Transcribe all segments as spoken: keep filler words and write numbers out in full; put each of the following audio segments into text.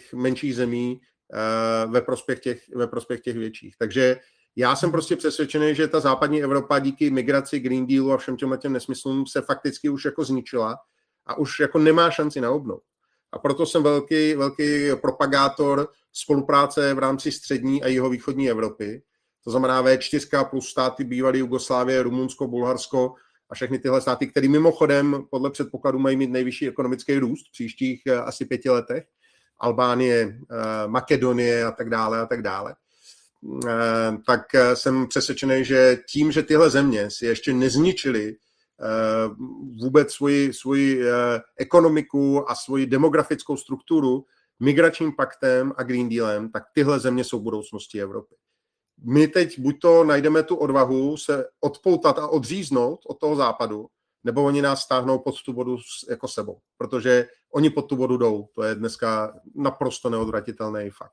těch menších zemí ve prospěch těch, ve prospěch těch větších. Takže já jsem prostě přesvědčený, že ta západní Evropa díky migraci, Green Dealu a všem těmhle těm nesmyslům se fakticky už jako zničila a už jako nemá šanci na obnovu. A proto jsem velký, velký propagátor spolupráce v rámci střední a jihovýchodní Evropy. To znamená vé čtyři plus státy bývalé Jugoslávie, Rumunsko, Bulharsko a všechny tyhle státy, které mimochodem podle předpokladu mají mít nejvyšší ekonomický růst v příštích asi pěti letech. Albánie, Makedonie a tak dále a tak dále. Tak jsem přesvědčený, že tím, že tyhle země si ještě nezničily vůbec svoji, svoji ekonomiku a svoji demografickou strukturu migračním paktem a Green Dealem, tak tyhle země jsou budoucností Evropy. My teď buď to najdeme tu odvahu se odpoutat a odříznout od toho západu, nebo oni nás stáhnou pod tu vodu jako sebou, protože oni pod tu vodu jdou. To je dneska naprosto neodvratitelný fakt.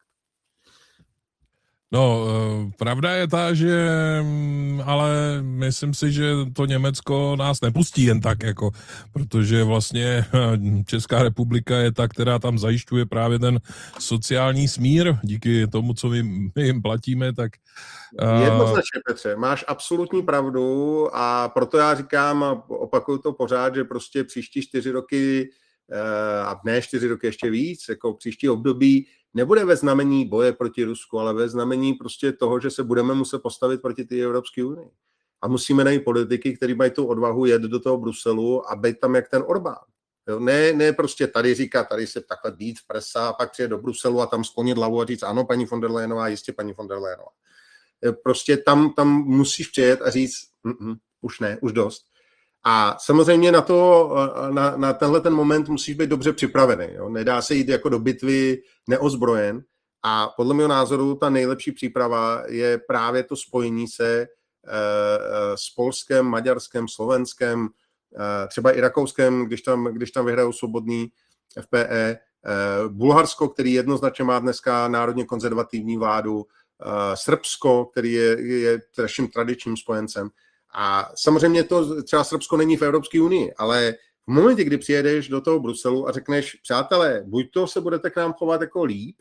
No, pravda je ta, že ale myslím si, že to Německo nás nepustí jen tak, jako, protože vlastně Česká republika je ta, která tam zajišťuje právě ten sociální smír, díky tomu, co my, my jim platíme, tak... Jednoznačně, Petře, máš absolutní pravdu a proto já říkám a opakuju to pořád, že prostě příští čtyři roky a ne čtyři roky ještě víc, jako příští období nebude ve znamení boje proti Rusku, ale ve znamení prostě toho, že se budeme muset postavit proti té Evropské unii. A musíme najít politiky, kteří mají tu odvahu jet do toho Bruselu a být tam jak ten Orbán. Jo? Ne, ne prostě tady říkat, tady se takhle být v presa a pak přijet do Bruselu a tam sklonit hlavu a říct ano, paní von der Leyenová, jistě paní von der Leyenová. Prostě tam, tam musíš přijet a říct už ne, už dost. A samozřejmě na, to, na, na tenhle ten moment musíš být dobře připravený. Jo? Nedá se jít jako do bitvy neozbrojen a podle mého názoru ta nejlepší příprava je právě to spojení se e, s Polskem, Maďarskem, Slovenskem, e, třeba i Rakouskem, když tam, když tam vyhrajou svobodný F P E, e, Bulharsko, který jednoznačně má dneska národně konzervativní vládu, e, Srbsko, který je, je naším tradičním spojencem. A samozřejmě to třeba Srbsko není v Evropské unii, ale v momentě, kdy přijedeš do toho Bruselu a řekneš, přátelé, buď to se budete k nám chovat jako líp,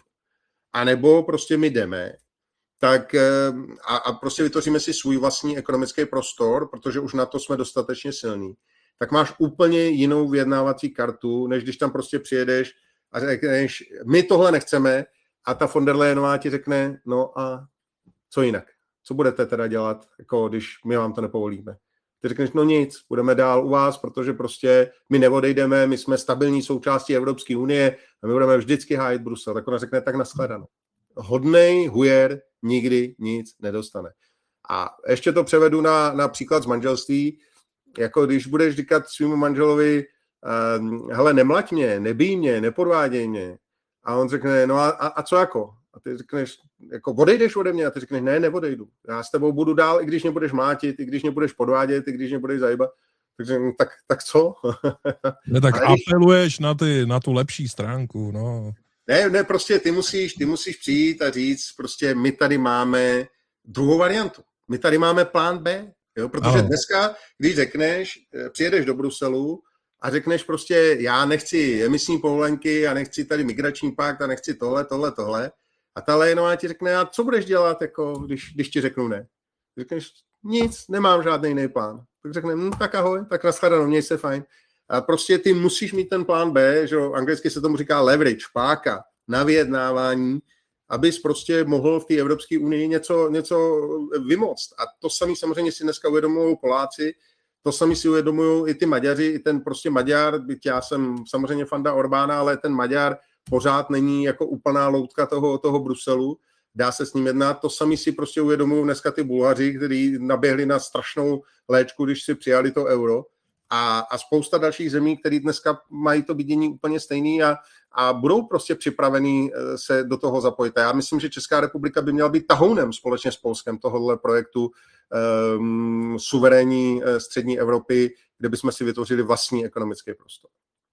anebo prostě my jdeme, tak a, a prostě vytvoříme si svůj vlastní ekonomický prostor, protože už na to jsme dostatečně silní, tak máš úplně jinou vyjednávací kartu, než když tam prostě přijedeš a řekneš, my tohle nechceme a ta von der Leyenová ti řekne, no a co jinak? Co budete teda dělat, jako když my vám to nepovolíme? Ty řekneš, no nic, budeme dál u vás, protože prostě my neodejdeme, my jsme stabilní součástí Evropské unie a my budeme vždycky hájit Brusel. Tak ona řekne, tak nashledanou. Hodnej hujer nikdy nic nedostane. A ještě to převedu na, na příklad z manželství. Jako když budeš říkat svýmu manželovi, um, hele, nemlaď mě, nebij mě, nepodváděj mě. A on řekne, no a, a, a co jako? A ty řekneš, jako odejdeš ode mě? A ty řekneš, ne, neodejdu. Já s tebou budu dál, i když mě budeš mlátit, i když mě budeš podvádět, i když mě budeš zajíbat. Takže tak, tak co? Ne, tak apeluješ na, ty, na tu lepší stránku, no. Ne, ne, prostě ty musíš, ty musíš přijít a říct, prostě my tady máme druhou variantu. My tady máme plán B, jo? Protože ano. Dneska, když řekneš, přijedeš do Bruselu a řekneš prostě, já nechci emisní povolenky, já nechci tady migrační pakt a nechci tohle, tohle, tohle. A ta Leyenová ti řekne, a co budeš dělat, jako, když, když ti řeknu ne? Řekneš, nic, nemám žádný jiný plán. Tak řekne, hm, tak ahoj, tak nashledanou, měj se fajn. A prostě ty musíš mít ten plán B, že anglicky se tomu říká leverage, páka, na vyjednávání, abys prostě mohl v té Evropské unii něco, něco vymoct. A to samý samozřejmě si dneska uvědomují Poláci, to samý si uvědomují i ty Maďaři, i ten prostě Maďar, byť já jsem samozřejmě fanda Orbána, ale ten Maďar pořád není jako úplná loutka toho, toho Bruselu, dá se s ním jednat. To sami si prostě uvědomují dneska ty Bulhaři, kteří naběhli na strašnou léčku, když si přijali to euro. A, a spousta dalších zemí, které dneska mají to vidění úplně stejný a, a budou prostě připravení se do toho zapojit. A já myslím, že Česká republika by měla být tahounem společně s Polskem tohohle projektu um, suverénní střední Evropy, kde bychom si vytvořili vlastní ekonomický prostor.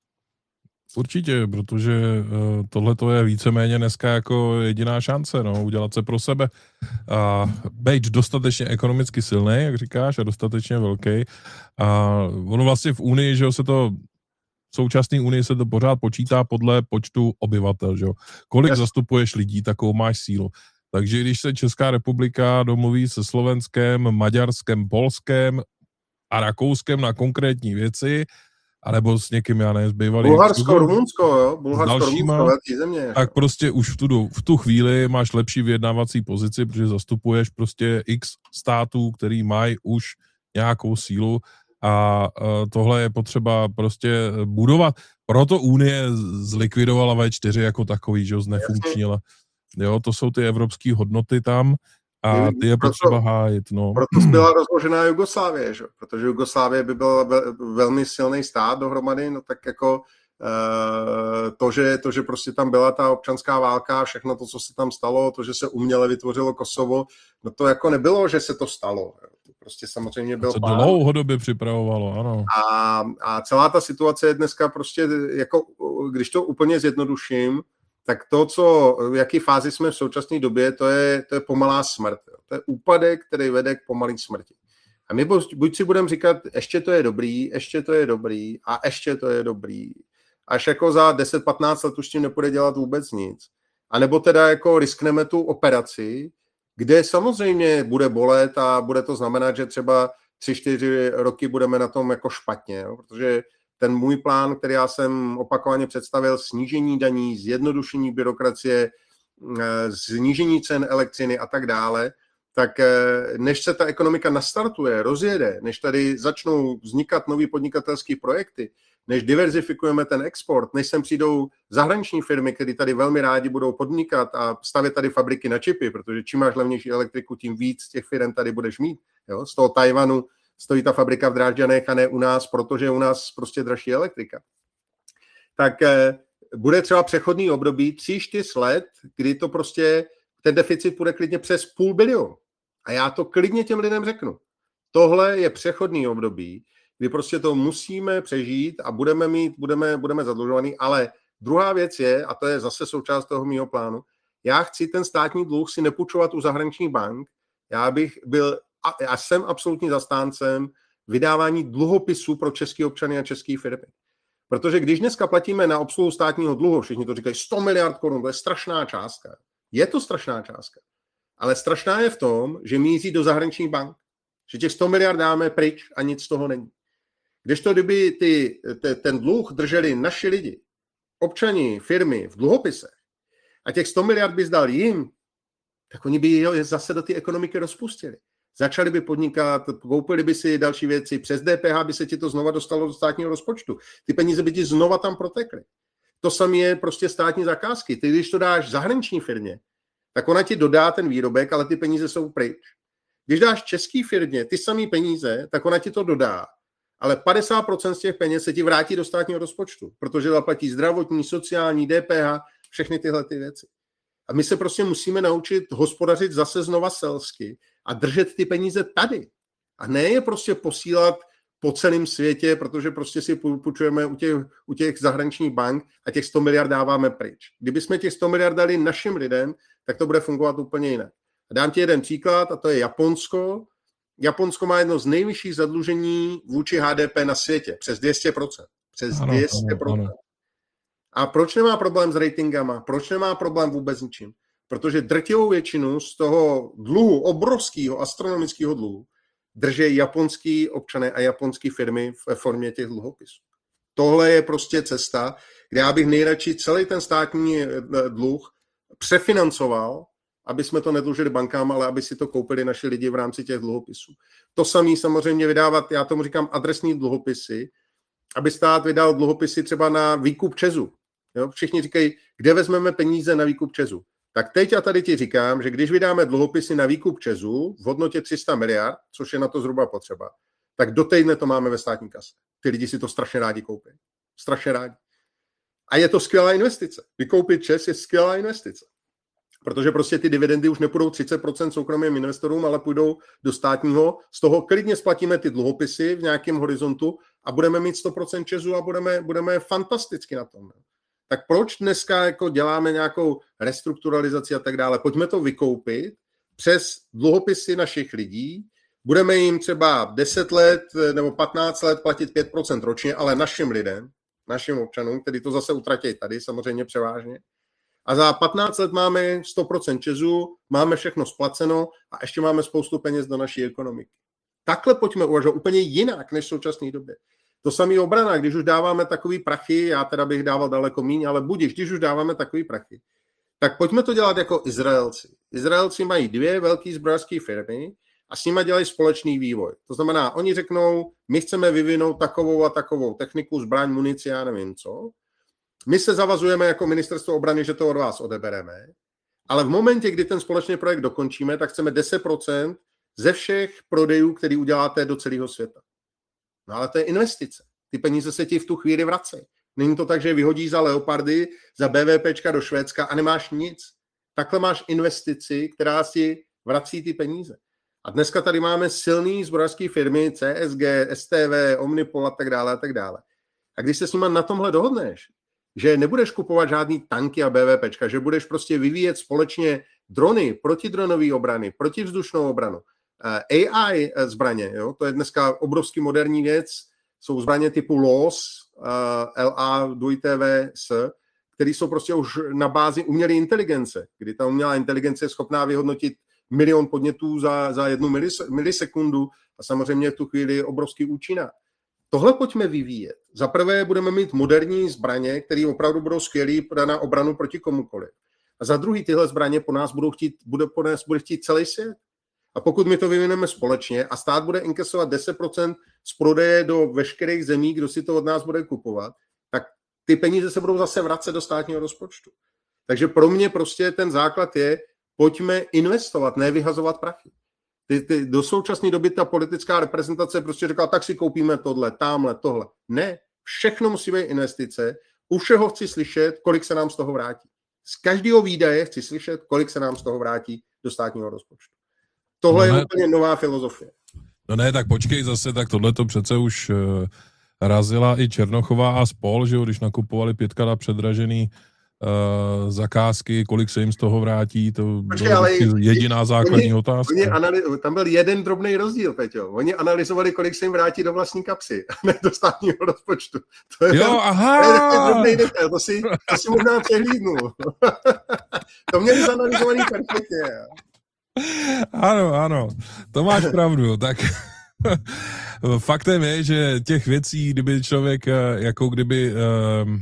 Určitě, protože uh, tohle to je víceméně dneska jako jediná šance, no, udělat se pro sebe a být dostatečně ekonomicky silný, jak říkáš, a dostatečně velký. A ono vlastně v Unii, že se to v současné unii se to pořád počítá podle počtu obyvatel, že jo. Kolik Jasně. zastupuješ lidí, takovou máš sílu. Takže když se Česká republika domluví se Slovenskem, Maďarskem, Polskem a Rakouskem na konkrétní věci, anebo s někým, já nevím, s bývalým... Bulharsko, Rumunsko, jo, Bulharsko, dalšíma, Rumunsko, velký země. tak prostě už v tu, v tu chvíli máš lepší vyjednávací pozici, protože zastupuješ prostě x států, který mají už nějakou sílu a tohle je potřeba prostě budovat. Proto Unie zlikvidovala vé čtyři jako takový, že ho znefunkčnila. Jo, to jsou ty evropské hodnoty tam a ty je proto, potřeba hájit. No. Proto byla rozložená Jugoslávie, že? Protože Jugoslávie by byl velmi silný stát dohromady, no tak jako Uh, to, že, to, že prostě tam byla ta občanská válka, všechno to, co se tam stalo, to, že se uměle vytvořilo Kosovo, no to jako nebylo, že se to stalo. To prostě samozřejmě byl se plán. dlouhodobě připravovalo, ano. A, a celá ta situace je dneska prostě, jako, když to úplně zjednoduším, tak to, co, v jaký fázi jsme v současné době, to je, to je pomalá smrt. Jo. To je úpadek, který vede k pomalé smrti. A my buď, buď si budeme říkat, ještě to je dobrý, ještě to je dobrý a ještě to je dobrý. Až jako za deset patnáct let už tím nepůjde dělat vůbec nic. A nebo teda jako riskneme tu operaci, kde samozřejmě bude bolet a bude to znamenat, že třeba tři čtyři roky budeme na tom jako špatně, jo? Protože ten můj plán, který já jsem opakovaně představil, snížení daní, zjednodušení byrokracie, snížení cen elektřiny a tak dále, tak než se ta ekonomika nastartuje, rozjede, než tady začnou vznikat nový podnikatelské projekty, než diverzifikujeme ten export, než sem přijdou zahraniční firmy, které tady velmi rádi budou podnikat a stavět tady fabriky na čipy, protože čím máš levnější elektriku, tím víc těch firm tady budeš mít. Jo? Z toho Tajvanu stojí ta fabrika v Drážďanech a ne u nás, protože je u nás prostě dražší elektrika. Tak eh, bude třeba přechodný období tři čtyři let, kdy to prostě ten deficit bude klidně přes půl bilionu. A já to klidně těm lidem řeknu. Tohle je přechodný období, kdy prostě to musíme přežít a budeme mít, budeme, budeme zadlužovaný, ale druhá věc je, a to je zase součást toho mýho plánu, já chci ten státní dluh si nepůjčovat u zahraničních bank, já bych byl, a já jsem absolutní zastáncem vydávání dluhopisů pro české občany a české firmy. Protože když dneska platíme na obsluhu státního dluhu, všichni to říkají sto miliard korun, to je strašná částka. Je to strašná částka. Ale strašná je v tom, že míří do zahraničních bank. Že těch sto miliard dáme pryč a nic z toho není. Kdežto kdyby ty, te, ten dluh drželi naši lidi, občani, firmy v dluhopisech a těch sto miliard by zdal jim, tak oni by je zase do té ekonomiky rozpustili. Začali by podnikat, koupili by si další věci, přes D P H by se ti to znova dostalo do státního rozpočtu. Ty peníze by ti znova tam protekly. To samé je prostě státní zakázky. Ty, když to dáš zahraniční firmě, tak ona ti dodá ten výrobek, ale ty peníze jsou pryč. Když dáš český firmě ty samé peníze, tak ona ti to dodá, ale padesát procent z těch peněz se ti vrátí do státního rozpočtu, protože zaplatí zdravotní, sociální, D P H, všechny tyhle ty věci. A my se prostě musíme naučit hospodařit zase znova selsky a držet ty peníze tady. A ne je prostě posílat po celém světě, protože prostě si půjčujeme u těch, u těch zahraničních bank a těch sto miliard dáváme pryč. Kdyby jsme těch sto miliard dali našim lidem, tak to bude fungovat úplně jinak. A dám ti jeden příklad, a to je Japonsko. Japonsko má jedno z nejvyšších zadlužení vůči H D P na světě, přes dvě stě procent. Přes ano, dvě stě procent. ano, ano. A proč nemá problém s ratingama? Proč nemá problém vůbec ničím? Protože drtivou většinu z toho dluhu, obrovského astronomického dluhu, drží japonský občané a japonské firmy ve formě těch dluhopisů. Tohle je prostě cesta, kde já bych nejradši celý ten státní dluh přefinancoval, aby jsme to nedlužili bankám, ale aby si to koupili naši lidi v rámci těch dluhopisů. To samé samozřejmě vydávat, já tomu říkám adresní dluhopisy, aby stát vydal dluhopisy třeba na výkup ČEZu. Jo? Všichni říkají, kde vezmeme peníze na výkup ČEZu. Tak teď já tady ti říkám, že když vydáme dluhopisy na výkup ČEZu v hodnotě tři sta miliard, což je na to zhruba potřeba, tak do týdne to máme ve státní kase. Ty lidi si to strašně rádi koupí. Strašně rádi. A je to skvělá investice. Vykoupit ČEZ je skvělá investice. Protože prostě ty dividendy už nepůjdou třicet procent soukromým investorům, ale půjdou do státního. Z toho klidně splatíme ty dluhopisy v nějakém horizontu a budeme mít sto procent ČEZu a budeme, budeme fantasticky na tom. Tak proč dneska jako děláme nějakou restrukturalizaci a tak dále? Pojďme to vykoupit přes dluhopisy našich lidí. Budeme jim třeba deset let nebo patnáct let platit pět procent ročně, ale našim lidem, našim občanům, kteří to zase utratí tady, samozřejmě převážně. A za patnáct let máme sto procent Česu, máme všechno splaceno a ještě máme spoustu peněz do naší ekonomiky. Takhle pojďme uvažovat úplně jinak než v současné době. To samé obrana, když už dáváme takový prachy, já teda bych dával daleko míň, ale budiš, když už dáváme takový prachy, tak pojďme to dělat jako Izraelci. Izraelci mají dvě velké zbrojařské firmy a s nimi dělají společný vývoj. To znamená, oni řeknou, my chceme vyvinout takovou a takovou techniku, zbraň, munici, já nevím co. My se zavazujeme jako ministerstvo obrany, že to od vás odebereme, ale v momentě, kdy ten společný projekt dokončíme, tak chceme deset procent ze všech prodejů, který uděláte do celého světa. No ale to je investice. Ty peníze se ti v tu chvíli vracejí. Není to tak, že vyhodíš za Leopardy, za BVPčka do Švédska a nemáš nic. Takhle máš investici, která si vrací ty peníze. A dneska tady máme silný zbrojařské firmy, C S G, S T V, Omnipol a tak dále a tak dále. A když se s nimi na tomhle dohodneš, že nebudeš kupovat žádný tanky a BVPčka, že budeš prostě vyvíjet společně drony, protidronové obrany, protivzdušnou obranu, A I zbraně, jo? To je dneska obrovský moderní věc, jsou zbraně typu L O S, L A dva V S, které jsou prostě už na bázi umělé inteligence, kdy ta umělá inteligence je schopná vyhodnotit milion podnětů za, za jednu milisekundu a samozřejmě v tu chvíli obrovský účinná. Tohle pojďme vyvíjet. Za prvé budeme mít moderní zbraně, které opravdu budou skvělé na obranu proti komukoliv. A za druhý tyhle zbraně po nás budou chtít, bude po nás bude chtít celý svět. A pokud my to vyvineme společně a stát bude inkasovat deset procent z prodeje do veškerých zemí, kdo si to od nás bude kupovat, tak ty peníze se budou zase vracet do státního rozpočtu. Takže pro mě prostě ten základ je, pojďme investovat, ne vyhazovat prachy. Ty, ty, do současné doby ta politická reprezentace prostě říkala, tak si koupíme tohle, tamhle, tohle. Ne, všechno musí být investice. U všeho chci slyšet, kolik se nám z toho vrátí. Z každého výdaje chci slyšet, kolik se nám z toho vrátí do státního rozpočtu. Tohle no ne, je úplně nová filozofie. No ne, tak počkej zase, tak tohle to přece už uh, razila i Černochová a spol, že jo, když nakupovali pětkrát předražený uh, zakázky, kolik se jim z toho vrátí, to počkej, ale jediná základní oni, otázka. Oni anali- tam byl jeden drobný rozdíl, Peťo. Oni analyzovali, kolik se jim vrátí do vlastní kapsy, a ne do státního rozpočtu. To je, jo, aha! To je takový drobný detail, to si, to si možná přehlídnul. To měli zanalizovaný perfektně. Ano, ano, to máš pravdu, tak faktem je, že těch věcí, kdyby člověk, jako kdyby um,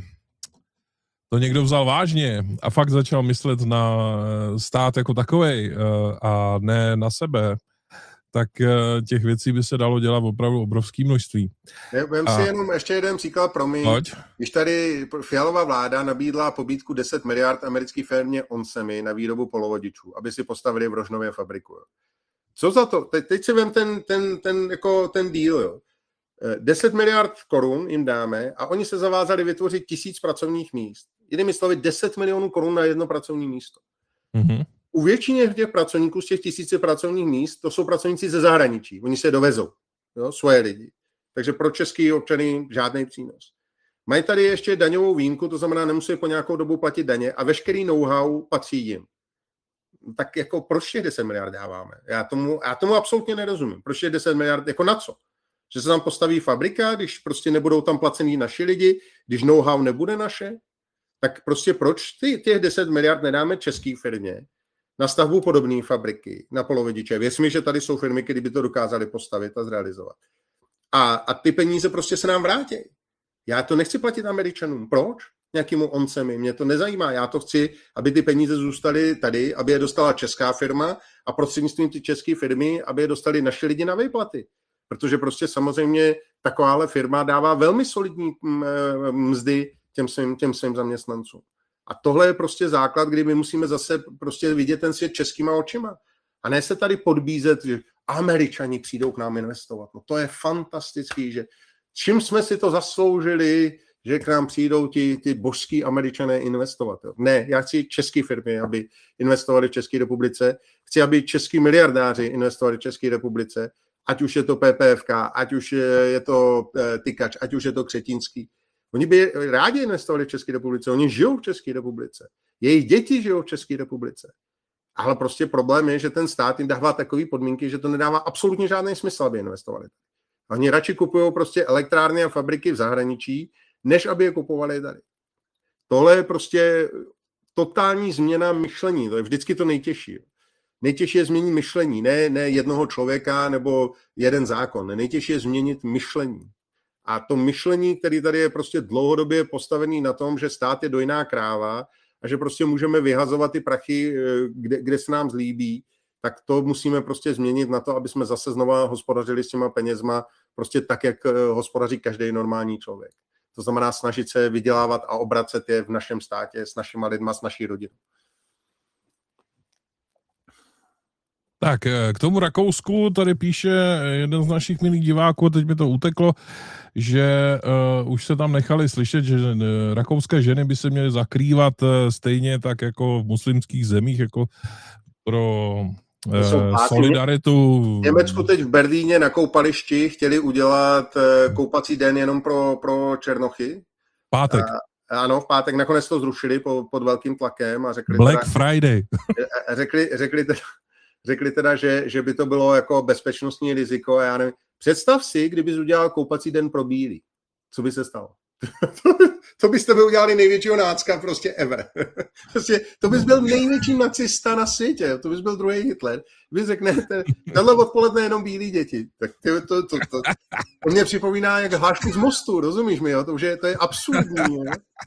to někdo vzal vážně a fakt začal myslet na stát jako takovej uh, a ne na sebe, tak uh, těch věcí by se dalo dělat opravdu obrovské množství. Vem si jenom ještě jeden příklad pro mě. Pojď. Když tady Fialová vláda nabídla pobídku deset miliard americké firmě Onsemi na výrobu polovodičů, aby si postavili v Rožnově fabriku. Jo. Co za to? Te, teď si vem ten, ten, ten, jako ten deal. Jo. deset miliard korun jim dáme a oni se zavázali vytvořit tisíc pracovních míst. Jinými slovy deset milionů korun na jedno pracovní místo. Mm-hmm. U většiny těch pracovníků z těch tisíce pracovních míst, to jsou pracovníci ze zahraničí. Oni se dovezou, jo, svoje lidi. Takže pro český občany žádný přínos. Mají tady ještě daňovou výjimku, to znamená, nemusí po nějakou dobu platit daně a veškerý know-how patří jim. Tak jako proč těch deset miliard dáváme? Já tomu, já tomu absolutně nerozumím. Proč těch deset miliard, jako na co? Že se tam postaví fabrika, když prostě nebudou tam placený naši lidi, když know-how nebude naše? Tak prostě proč ty, těch deset miliard nedáme český firmě na stavbu podobné fabriky, na polovodiče? Věř mi, že tady jsou firmy, které by to dokázaly postavit a zrealizovat. A, a ty peníze prostě se nám vrátí. Já to nechci platit Američanům. Proč? Nějakému Onsemi. Mě to nezajímá. Já to chci, aby ty peníze zůstaly tady, aby je dostala česká firma a prostřednictvím ty české firmy, aby je dostali naši lidi na výplaty. Protože prostě samozřejmě takováhle firma dává velmi solidní mzdy těm svým, těm svým zaměstnancům. A tohle je prostě základ, kdy my musíme zase prostě vidět ten svět českýma očima. A ne se tady podbízet, že Američani přijdou k nám investovat. No to je fantastický, že čím jsme si to zasloužili, že k nám přijdou ti, ty božský Američané investovat. Jo. Ne, já chci české firmy, aby investovali v České republice. Chci, aby český miliardáři investovali v České republice. Ať už je to P P F K, ať už je to Tykač, ať už je to Křetínský. Oni by rádi investovali v České republice, oni žijou v České republice. Jejich děti žijou v České republice. Ale prostě problém je, že ten stát jim dává takové podmínky, že to nedává absolutně žádný smysl, aby investovali. Oni radši kupují prostě elektrárny a fabriky v zahraničí, než aby je kupovali tady. Tohle je prostě totální změna myšlení, to je vždycky to nejtěžší. Nejtěžší je změnit myšlení, ne, ne jednoho člověka nebo jeden zákon, nejtěžší je změnit myšlení. A to myšlení, který tady je prostě dlouhodobě postavený na tom, že stát je dojná kráva a že prostě můžeme vyhazovat ty prachy, kde, kde se nám zlíbí, tak to musíme prostě změnit na to, aby jsme zase znova hospodařili s těma penězma prostě tak, jak hospodaří každý normální člověk. To znamená snažit se vydělávat a obracet je v našem státě s našima lidma, s naší rodinou. Tak, k tomu Rakousku tady píše jeden z našich milých diváků, teď mi to uteklo, že uh, už se tam nechali slyšet, že uh, rakouské ženy by se měly zakrývat uh, stejně tak jako v muslimských zemích, jako pro uh, solidaritu. V Německu teď v Berlíně na koupališti chtěli udělat uh, koupací den jenom pro, pro černochy. Pátek. Uh, Ano, v pátek nakonec to zrušili po, pod velkým tlakem a řekli Black teda, Friday. řekli, řekli teda, řekli teda že, že by to bylo jako bezpečnostní riziko a já nevím. Představ si, kdybys udělal koupací den pro bílý. Co by se stalo? To byste by udělali největšího nácka prostě ever. Prostě, to bys byl největší nacista na světě. To bys byl druhý Hitler. Vy řeknete, tenhle odpoledne jenom bílí děti. Tak to, to, to, to, to mě připomíná jak hlášky z mostu, rozumíš mi? Jo? To, že to je absurdní.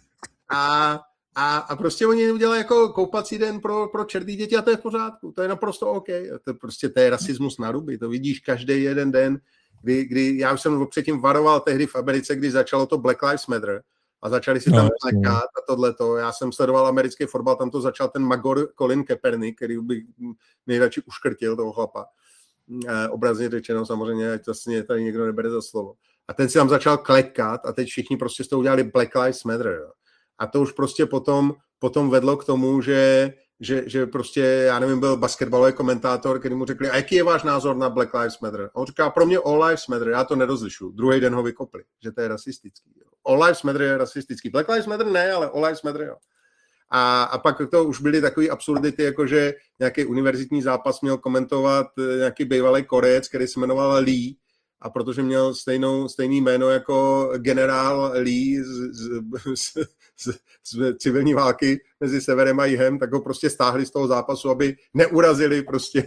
A, a, a prostě oni udělají jako koupací den pro, pro čerdý děti a to je v pořádku. To je naprosto OK. To, prostě, to je rasismus na ruby. To vidíš každý jeden den. Kdy, kdy já už jsem předtím varoval tehdy v Americe, kdy začalo to Black Lives Matter a začali si tam plekat no, a tohleto. Já jsem sledoval americký fotbal, tam to začal ten Magor Colin Kaepernick, který by nejradši uškrtil toho chlapa. E, obrazně řečeno samozřejmě, ať vlastně tady někdo nebere za slovo. A ten si tam začal klekat a teď všichni prostě z toho udělali Black Lives Matter. Jo. A to už prostě potom, potom vedlo k tomu, že Že, že prostě, já nevím, byl basketbalový komentátor, který mu řekli, a jaký je váš názor na Black Lives Matter? A on říká, pro mě All Lives Matter, já to nerozlišu. Druhý den ho vykopli, že to je rasistický. All Lives Matter je rasistický. Black Lives Matter ne, ale All Lives Matter jo. A, a pak to už byly takové absurdity, jako že nějaký univerzitní zápas měl komentovat nějaký bývalý Korejec, který se jmenoval Lee, a protože měl stejnou, stejný jméno jako generál Lee z, z, z, z, z civilní války mezi severem a jihem, tak ho prostě stáhli z toho zápasu, aby neurazili prostě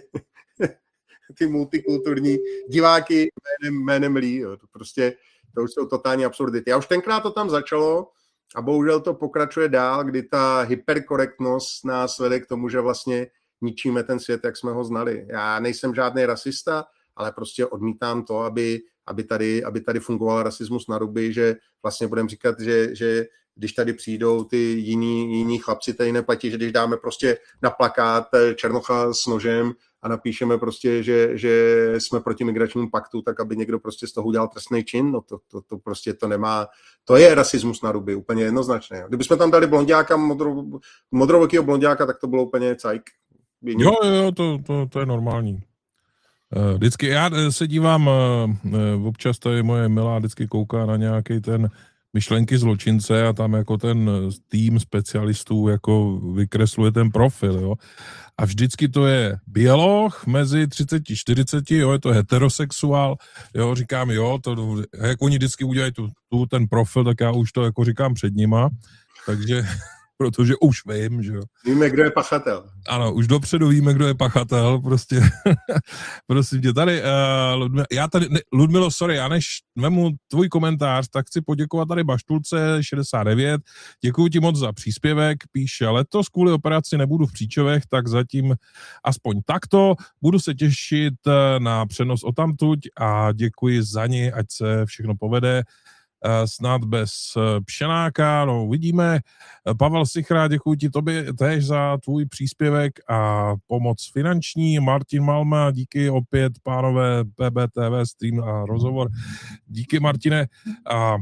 ty multikulturní diváky jménem, jménem Lee. Jo. To prostě, to už jsou totální absurdity. A už tenkrát to tam začalo a bohužel to pokračuje dál, kdy ta hyperkorektnost nás vede k tomu, že vlastně ničíme ten svět, jak jsme ho znali. Já nejsem žádný rasista, ale prostě odmítám to, aby, aby, tady, aby tady fungoval rasismus na ruby, že vlastně budeme říkat, že, že když tady přijdou ty jiní, jiní chlapci, tady neplatí, že když dáme prostě na plakát černocha s nožem a napíšeme prostě, že, že jsme proti migračnímu paktu, tak aby někdo prostě z toho udělal trestný čin, no to, to, to prostě to nemá, to je rasismus na ruby, úplně jednoznačně. Kdybychom tam dali blonďáka, modro, modrovokýho blonďáka, tak to bylo úplně cajk. Jo, jo, to, to, to je normální. Vždycky, já se dívám, občas to je moje milá, vždycky kouká na nějaký ten myšlenky zločince a tam jako ten tým specialistů jako vykresluje ten profil, jo. A vždycky to je běloch mezi třicet a čtyřicet, jo, je to heterosexuál, jo, říkám, jo, to, jak oni vždycky udělají tu, tu, ten profil, tak já už to jako říkám před nima, takže... protože už vím, že jo. Víme, kdo je pachatel. Ano, už dopředu víme, kdo je pachatel, prostě. Prosím tě, tady, uh, Ludmilo, já tady, ne, Ludmilo, sorry, já než vemu tvůj komentář, tak chci poděkovat tady Baštulce šedesát devět, děkuji ti moc za příspěvek, píše, letos kvůli operaci nebudu v Příčovech, tak zatím aspoň takto, budu se těšit na přenos odtamtuť a děkuji za ní, ať se všechno povede. Snad bez Pšenáka, no uvidíme. Pavel Sichra, děkuji ti tobě též za tvůj příspěvek a pomoc finanční. Martin Malma, díky opět, pánové, P B T V, stream a rozhovor. Díky, Martine. A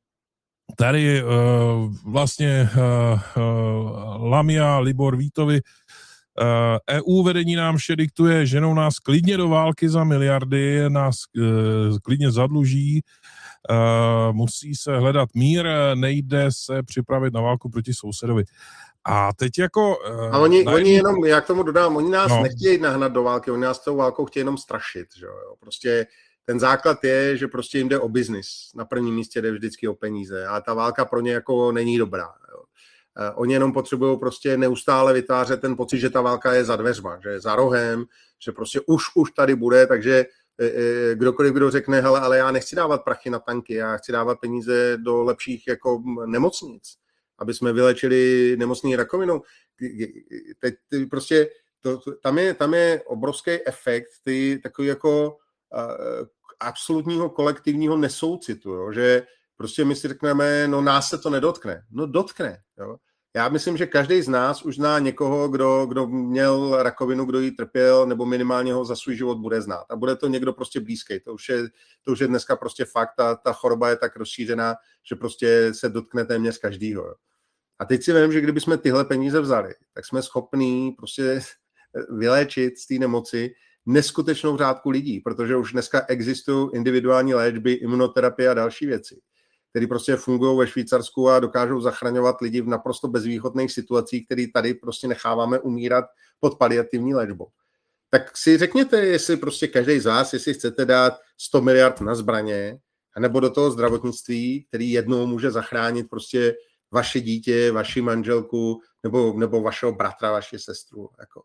tady uh, vlastně uh, uh, Lamia, Libor Vítovi, Uh, E U vedení nám vše diktuje, ženou nás klidně do války za miliardy, nás uh, klidně zadluží, uh, musí se hledat mír, nejde se připravit na válku proti sousedovi. A teď jako... Uh, a oni, na... oni jenom, já k tomu dodám, oni nás no. nechtějí nahnat do války, oni nás tou válkou chtějí jenom strašit, že jo, prostě ten základ je, že prostě jim jde o biznis. Na prvním místě jde vždycky o peníze a ta válka pro ně jako není dobrá. Jo. Oni jenom potřebují prostě neustále vytvářet ten pocit, že ta válka je za dveřma, že je za rohem, že prostě už, už tady bude, takže kdokoliv, kdo řekne, hele, ale já nechci dávat prachy na tanky, já chci dávat peníze do lepších jako nemocnic, aby jsme vylečili nemocný rakovinou. Teď prostě to, tam, je, tam je obrovský efekt ty takový jako uh, absolutního kolektivního nesoucitu, jo? Že prostě my si řekneme, no nás se to nedotkne. No dotkne. Jo? Já myslím, že každý z nás už zná někoho, kdo, kdo měl rakovinu, kdo ji trpěl, nebo minimálně ho za svůj život bude znát. A bude to někdo prostě blízký. To už je, to už je dneska prostě fakt. Ta, ta choroba je tak rozšířená, že prostě se dotkne téměř každýho. Jo? A teď si vím, že kdybychom tyhle peníze vzali, tak jsme schopní prostě vyléčit z té nemoci neskutečnou řádku lidí, protože už dneska existují individuální léčby, imunoterapie a další věci, které prostě fungují ve Švýcarsku a dokážou zachraňovat lidi v naprosto bezvýchodných situacích, které tady prostě necháváme umírat pod paliativní léčbou. Tak si řekněte, jestli prostě každý z vás, jestli chcete dát sto miliard na zbraně, anebo do toho zdravotnictví, který jednou může zachránit prostě vaše dítě, vaši manželku, nebo, nebo vašeho bratra, vaši sestru. Jako.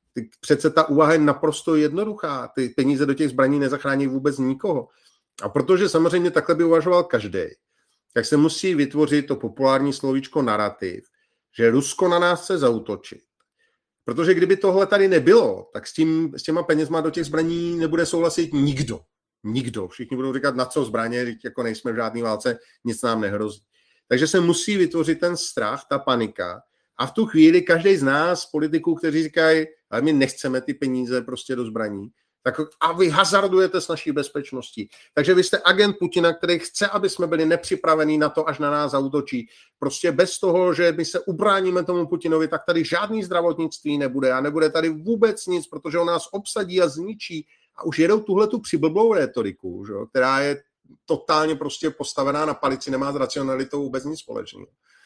Přece ta úvaha je naprosto jednoduchá. Ty peníze do těch zbraní nezachrání vůbec nikoho. A protože samozřejmě takhle by uvažoval každý, tak se musí vytvořit to populární slovíčko narrativ, že Rusko na nás chce zaútočit. Protože kdyby tohle tady nebylo, tak s, tím, s těma penězma do těch zbraní nebude souhlasit nikdo. Nikdo. Všichni budou říkat, na co zbraně, jako nejsme v žádné válce, nic nám nehrozí. Takže se musí vytvořit ten strach, ta panika. A v tu chvíli každý z nás, politiků, kteří říkají, ale my nechceme ty peníze prostě do zbraní, tak a vy hazardujete s naší bezpečností. Takže vy jste agent Putina, který chce, aby jsme byli nepřipravení na to, až na nás zaútočí. Prostě bez toho, že my se ubráníme tomu Putinovi, tak tady žádný zdravotnictví nebude a nebude tady vůbec nic, protože on nás obsadí a zničí. A už jedou tuhle tu přiblblou rétoriku, že, která je totálně prostě postavená na palici, nemá s racionalitou vůbec nic společného.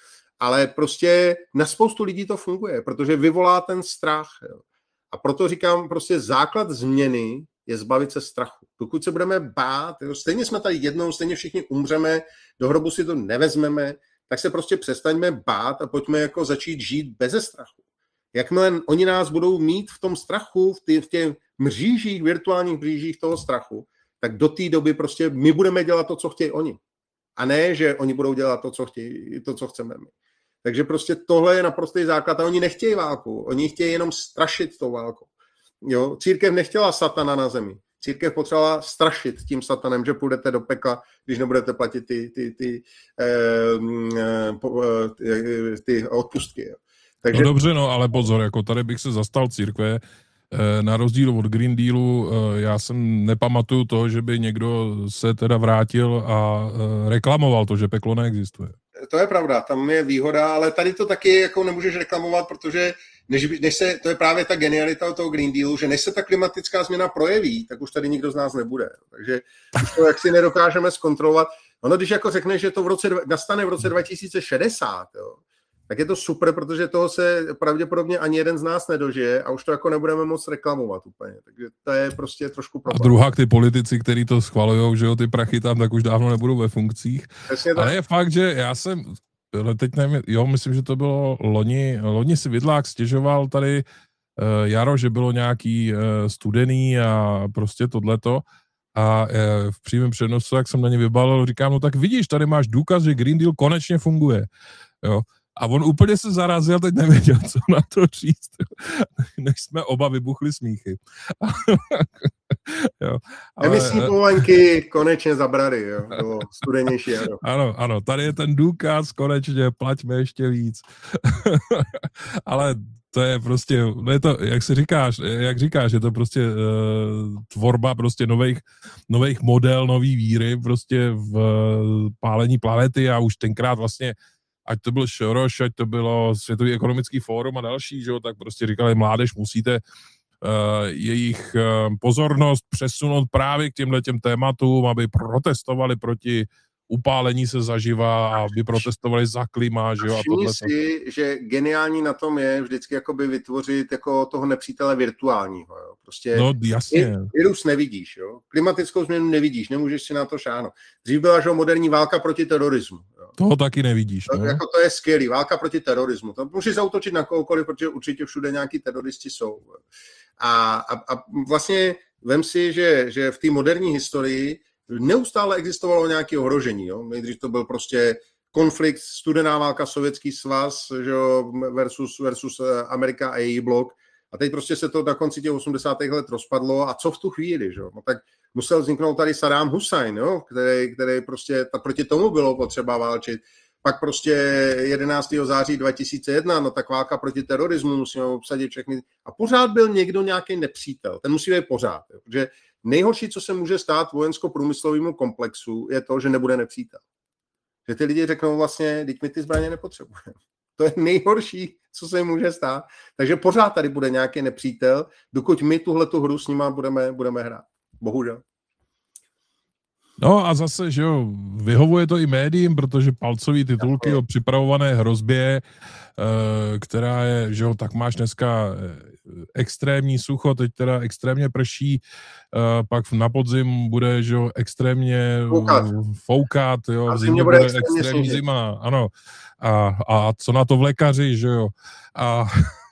Ale prostě na spoustu lidí to funguje, protože vyvolá ten strach. Jo. A proto říkám, prostě základ změny je zbavit se strachu. Pokud se budeme bát, jo, stejně jsme tady jednou, stejně všichni umřeme, do hrobu si to nevezmeme, tak se prostě přestaňme bát a pojďme jako začít žít beze strachu. Jakmile oni nás budou mít v tom strachu, v, tý, v těch mřížích, virtuálních mřížích toho strachu, tak do té doby prostě my budeme dělat to, co chtějí oni. A ne, že oni budou dělat to, co chtějí, to, co chceme my. Takže prostě tohle je naprostý základ a oni nechtějí válku, oni chtějí jenom strašit tou válkou. Jo? Církev nechtěla satana na zemi. Církev potřebovala strašit tím satanem, že půjdete do pekla, když nebudete platit ty, ty, ty, eh, ty, ty odpustky. Jo? Takže... No dobře, no, ale pozor, jako tady bych se zastal církve, na rozdíl od Green Dealu, já jsem nepamatuju to, že by někdo se teda vrátil a reklamoval to, že peklo neexistuje. To je pravda, tam je výhoda, ale tady to taky jako nemůžeš reklamovat, protože než, než se, to je právě ta genialita toho Green Dealu, že než se ta klimatická změna projeví, tak už tady nikdo z nás nebude. Takže už to jaksi nedokážeme zkontrolovat. Ono, když jako řekne, že to v roce, nastane v roce dva tisíce šedesát, jo, tak je to super, protože toho se pravděpodobně ani jeden z nás nedožije a už to jako nebudeme moc reklamovat úplně. Takže to je prostě trošku problém. A druhá, ty politici, kteří to schvalujou, že jo, ty prachy tam, tak už dávno nebudou ve funkcích. Ale je fakt, že já jsem, teď nevím, jo, myslím, že to bylo loni, loni si Vidlák stěžoval tady uh, jaro, že bylo nějaký uh, studený a prostě tohleto. A uh, v přímém přenosu, jak jsem na ně vybalil, říkám, no tak vidíš, tady máš důkaz, že Green Deal konečně funguje. Jo. A on úplně se zarazil, teď nevěděl, co na to říct, než jsme oba vybuchli smíchy. Jo, ale... Emisní povolenky konečně zabrali, jo, bylo studenější jaro. Ano, ano, tady je ten důkaz, konečně, plaťme ještě víc. Ale to je prostě, no je to, jak si říkáš, jak říkáš, je to prostě uh, tvorba prostě nových, nových model, nový víry prostě v uh, pálení planety a už tenkrát vlastně ať to byl Soros, ať to bylo Světový ekonomický fórum a další, že jo, tak prostě říkali, mládež, musíte uh, jejich uh, pozornost přesunout právě k těmhletěm tématům, aby protestovali proti upálení se zaživa, aby protestovali za klima, že jo, a tohle. si, že geniální na tom je vždycky jakoby vytvořit jako toho nepřítele virtuálního, jo. Prostě no, jasně. virus nevidíš, jo. Klimatickou změnu nevidíš, nemůžeš si na to šáhnout. Dřív byla, že moderní válka proti terorismu. Jo. Toho taky nevidíš, to, no. Jako to je skvělý, válka proti terorismu. To můžeš zaútočit na kohokoliv, protože určitě všude nějaký teroristi jsou. A, a, a vlastně vem si, že, že v té moderní historii neustále existovalo nějaké ohrožení. Jo? Nejdřív to byl prostě konflikt, studená válka, Sovětský svaz, že jo, versus, versus Amerika a její blok. A teď prostě se to na konci těch osmdesátých let rozpadlo. A co v tu chvíli? Že jo? No tak musel vzniknout tady Saddam Hussein, jo? Který, který prostě, ta, proti tomu bylo potřeba válčit. Pak prostě jedenáctého září dva tisíce jedna, no tak válka proti terorismu, musíme obsadit všechny. A pořád byl někdo nějaký nepřítel. Ten musí být pořád. Jo? Protože nejhorší, co se může stát vojensko-průmyslovému komplexu, je to, že nebude nepřítel. Že ty lidi řeknou vlastně, teď my ty zbraně nepotřebujeme. To je nejhorší, co se jim může stát. Takže pořád tady bude nějaký nepřítel, dokud my tuhletu hru s nima budeme, budeme hrát. Bohužel. No a zase, že jo, vyhovuje to i médiím, protože palcový titulky o připravované hrozbě, která je, že jo, tak máš dneska extrémní sucho, teď teda extrémně prší, pak na podzim bude, že jo, extrémně foukat, foukat jo, a v zimě bude extrémně, extrémní zima, ano. A, a co na to vlekaři, že jo. A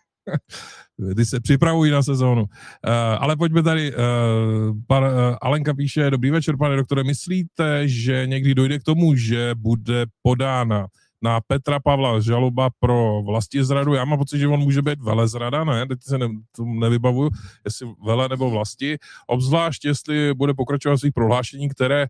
ty se připravují na sezónu. Uh, ale pojďme tady. Uh, pan, uh, Alenka píše, dobrý večer, pane doktore, myslíte, že někdy dojde k tomu, že bude podána na Petra Pavla žaloba pro vlastizradu? Já mám pocit, že on může být velezrada, ne? Teď se ne, to nevybavuju, jestli vele nebo vlasti. Obzvlášť, jestli bude pokračovat svých prohlášení, které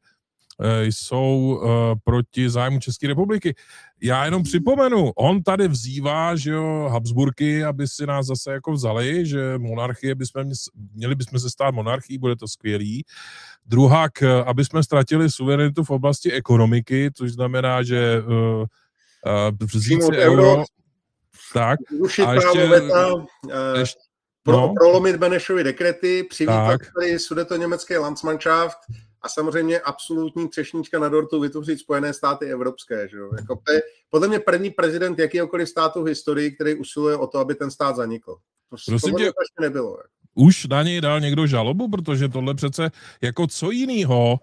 jsou uh, proti zájmu České republiky. Já jenom připomenu, on tady vzývá, že jo, Habsburky, aby si nás zase jako vzali, že monarchie bychom, měli bychom se stát monarchií, bude to skvělý. Druhák, aby jsme ztratili suverenitu v oblasti ekonomiky, což znamená, že uh, uh, vzít si euro, tak, a ještě, veta, uh, ještě pro, no, prolomit Benešovy dekrety, přivítat tady sudetoněmecký Landsmannschaft a samozřejmě absolutní třešnička na dortu vytvořit Spojené státy evropské. Že jo? Jako to je podle mě první prezident jakýkoliv státu v historii, který usiluje o to, aby ten stát zanikl. To Prosím tě, to ještě nebylo. Jako. Už na něj dal někdo žalobu, protože tohle přece jako co jinýho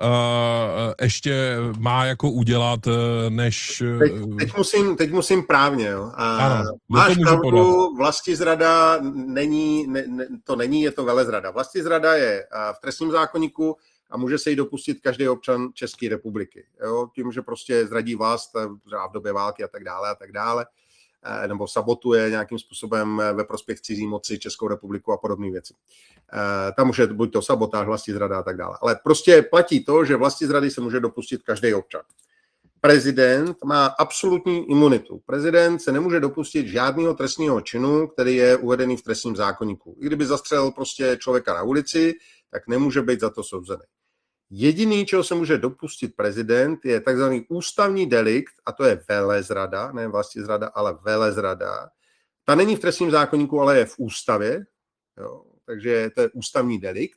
uh, ještě má jako udělat, než... Teď, teď, musím, teď musím právně. Jo. A ano, máš pravdu, vlastizrada není, ne, ne, to není, je to velezrada. Vlastizrada je v trestním zákoníku a může se jí dopustit každý občan České republiky. Jo? Tím, že prostě zradí vlast v době války a tak dále a tak dále, nebo sabotuje nějakým způsobem ve prospěch cizí moci Českou republiku a podobné věci. Tam už je buď to sabotáž, vlastizrada a tak dále. Ale prostě platí to, že vlastizrady se může dopustit každý občan. Prezident má absolutní imunitu. Prezident se nemůže dopustit žádného trestného činu, který je uvedený v trestním zákoníku. I kdyby zastřelil prostě člověka na ulici, tak nemůže být za to souzený. Jediný, čeho se může dopustit prezident, je takzvaný ústavní delikt, a to je velezrada, ne vlastizrada, ale velezrada. Ta není v trestním zákoníku, ale je v ústavě, jo, takže to je ústavní delikt.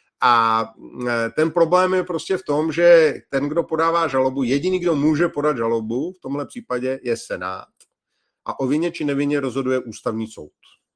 A ten problém je prostě v tom, že ten, kdo podává žalobu, jediný, kdo může podat žalobu, v tomhle případě je Senát. A o vině či nevině rozhoduje ústavní soud.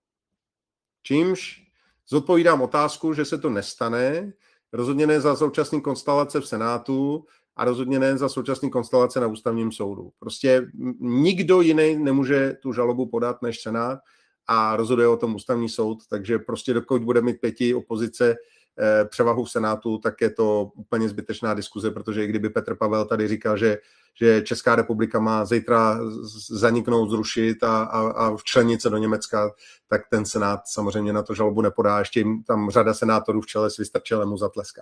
Čímž zodpovídám otázku, že se to nestane, rozhodně ne za současný konstelace v Senátu a rozhodně ne za současný konstelace na ústavním soudu. Prostě nikdo jiný nemůže tu žalobu podat než Senát a rozhoduje o tom ústavní soud, takže prostě dokud bude mít pěti opozice eh, převahu v Senátu, tak je to úplně zbytečná diskuze, protože i kdyby Petr Pavel tady říkal, že, že Česká republika má zítra zaniknout, zrušit a, a, a včlenit se do Německa, tak ten Senát samozřejmě na to žalobu nepodá. Ještě jim tam řada senátorů v čele s Vystrčilem mu zatleská.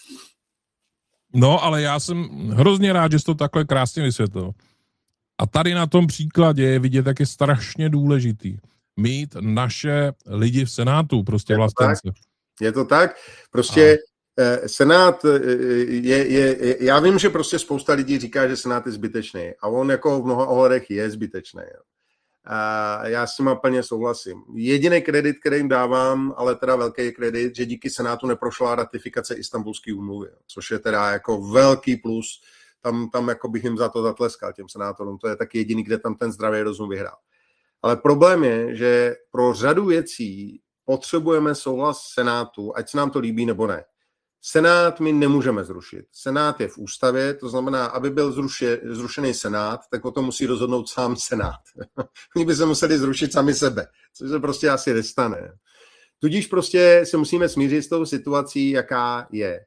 No, ale já jsem hrozně rád, že jsi to takhle krásně vysvětlil. A tady na tom příkladě je vidět, jak je strašně důležitý mít naše lidi v Senátu, prostě vlastence. Je to tak. Prostě a... Senát je, je, já vím, že prostě spousta lidí říká, že Senát je zbytečný a on jako v mnoha ohledech je zbytečný. Jo. A já s tím plně souhlasím. Jediný kredit, který jim dávám, ale teda velký kredit, že díky Senátu neprošla ratifikace Istanbulské úmluvy, což je teda jako velký plus, tam, tam jako bych jim za to zatleskal, těm senátorům. To je taky jediný, kde tam ten zdravý rozum vyhrál. Ale problém je, že pro řadu věcí potřebujeme souhlas Senátu, ať se nám to líbí nebo ne. Senát my nemůžeme zrušit. Senát je v ústavě, to znamená, aby byl zruše, zrušený Senát, tak o tom musí rozhodnout sám Senát. Oni by se museli zrušit sami sebe, což se prostě asi nestane. Tudíž prostě se musíme smířit s tou situací, jaká je.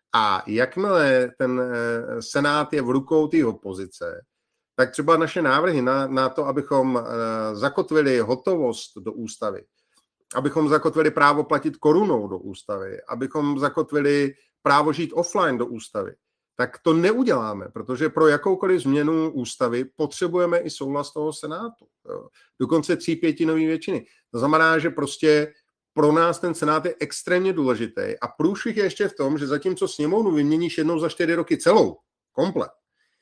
A jakmile ten Senát je v rukou té opozice, tak třeba naše návrhy na, na to, abychom zakotvili hotovost do ústavy, abychom zakotvili právo platit korunou do ústavy, abychom zakotvili právo žít offline do ústavy, tak to neuděláme, protože pro jakoukoliv změnu ústavy potřebujeme i souhlas toho Senátu. Jo. Dokonce tří pětinový většiny. To znamená, že prostě pro nás ten Senát je extrémně důležitý a průšvih je ještě v tom, že zatímco sněmovnu vyměníš jednou za čtyři roky celou, komplet,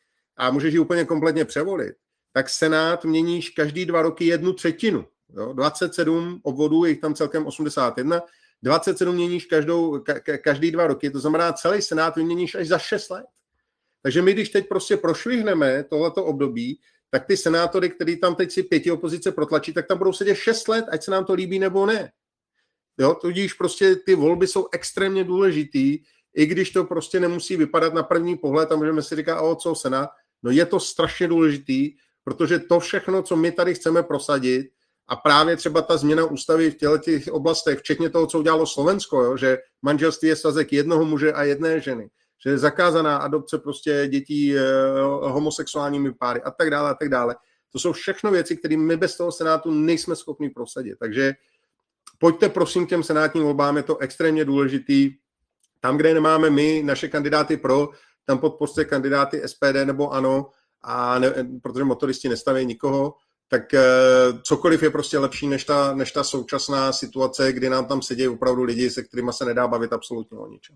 a můžeš ji úplně kompletně převolit, tak Senát měníš každý dva roky jednu třetinu. Jo? dvacet sedm obvodů, je jich tam celkem osmdesát jedna, dvacet sedm měníš každou, ka, každý dva roky, to znamená celý Senát vyměníš až za šest let. Takže my, když teď prostě prošvihneme tohleto období, tak ty senátory, který tam teď si pěti opozice protlačí, tak tam budou sedět šest let, ať se nám to líbí nebo ne. Jo, tudíž prostě ty volby jsou extrémně důležitý, i když to prostě nemusí vypadat na první pohled a můžeme si říkat, o co Senát, no je to strašně důležitý, protože to všechno, co my tady chceme prosadit, a právě třeba ta změna ústavy v těch oblastech, včetně toho, co udělalo Slovensko, jo, že manželství je svazek jednoho muže a jedné ženy, že je zakázaná adopce prostě dětí eh, homosexuálními páry a tak dále a tak dále. To jsou všechno věci, které my bez toho Senátu nejsme schopni prosadit. Takže pojďte prosím těm senátním volbám, je to extrémně důležitý. Tam, kde nemáme my, naše kandidáty pro, tam podpořte kandidáty S P D nebo ANO, a ne, protože motoristi nestaví nikoho, tak eh, cokoliv je prostě lepší než ta, než ta současná situace, kdy nám tam sedí opravdu lidi, se kterými se nedá bavit absolutně o ničem.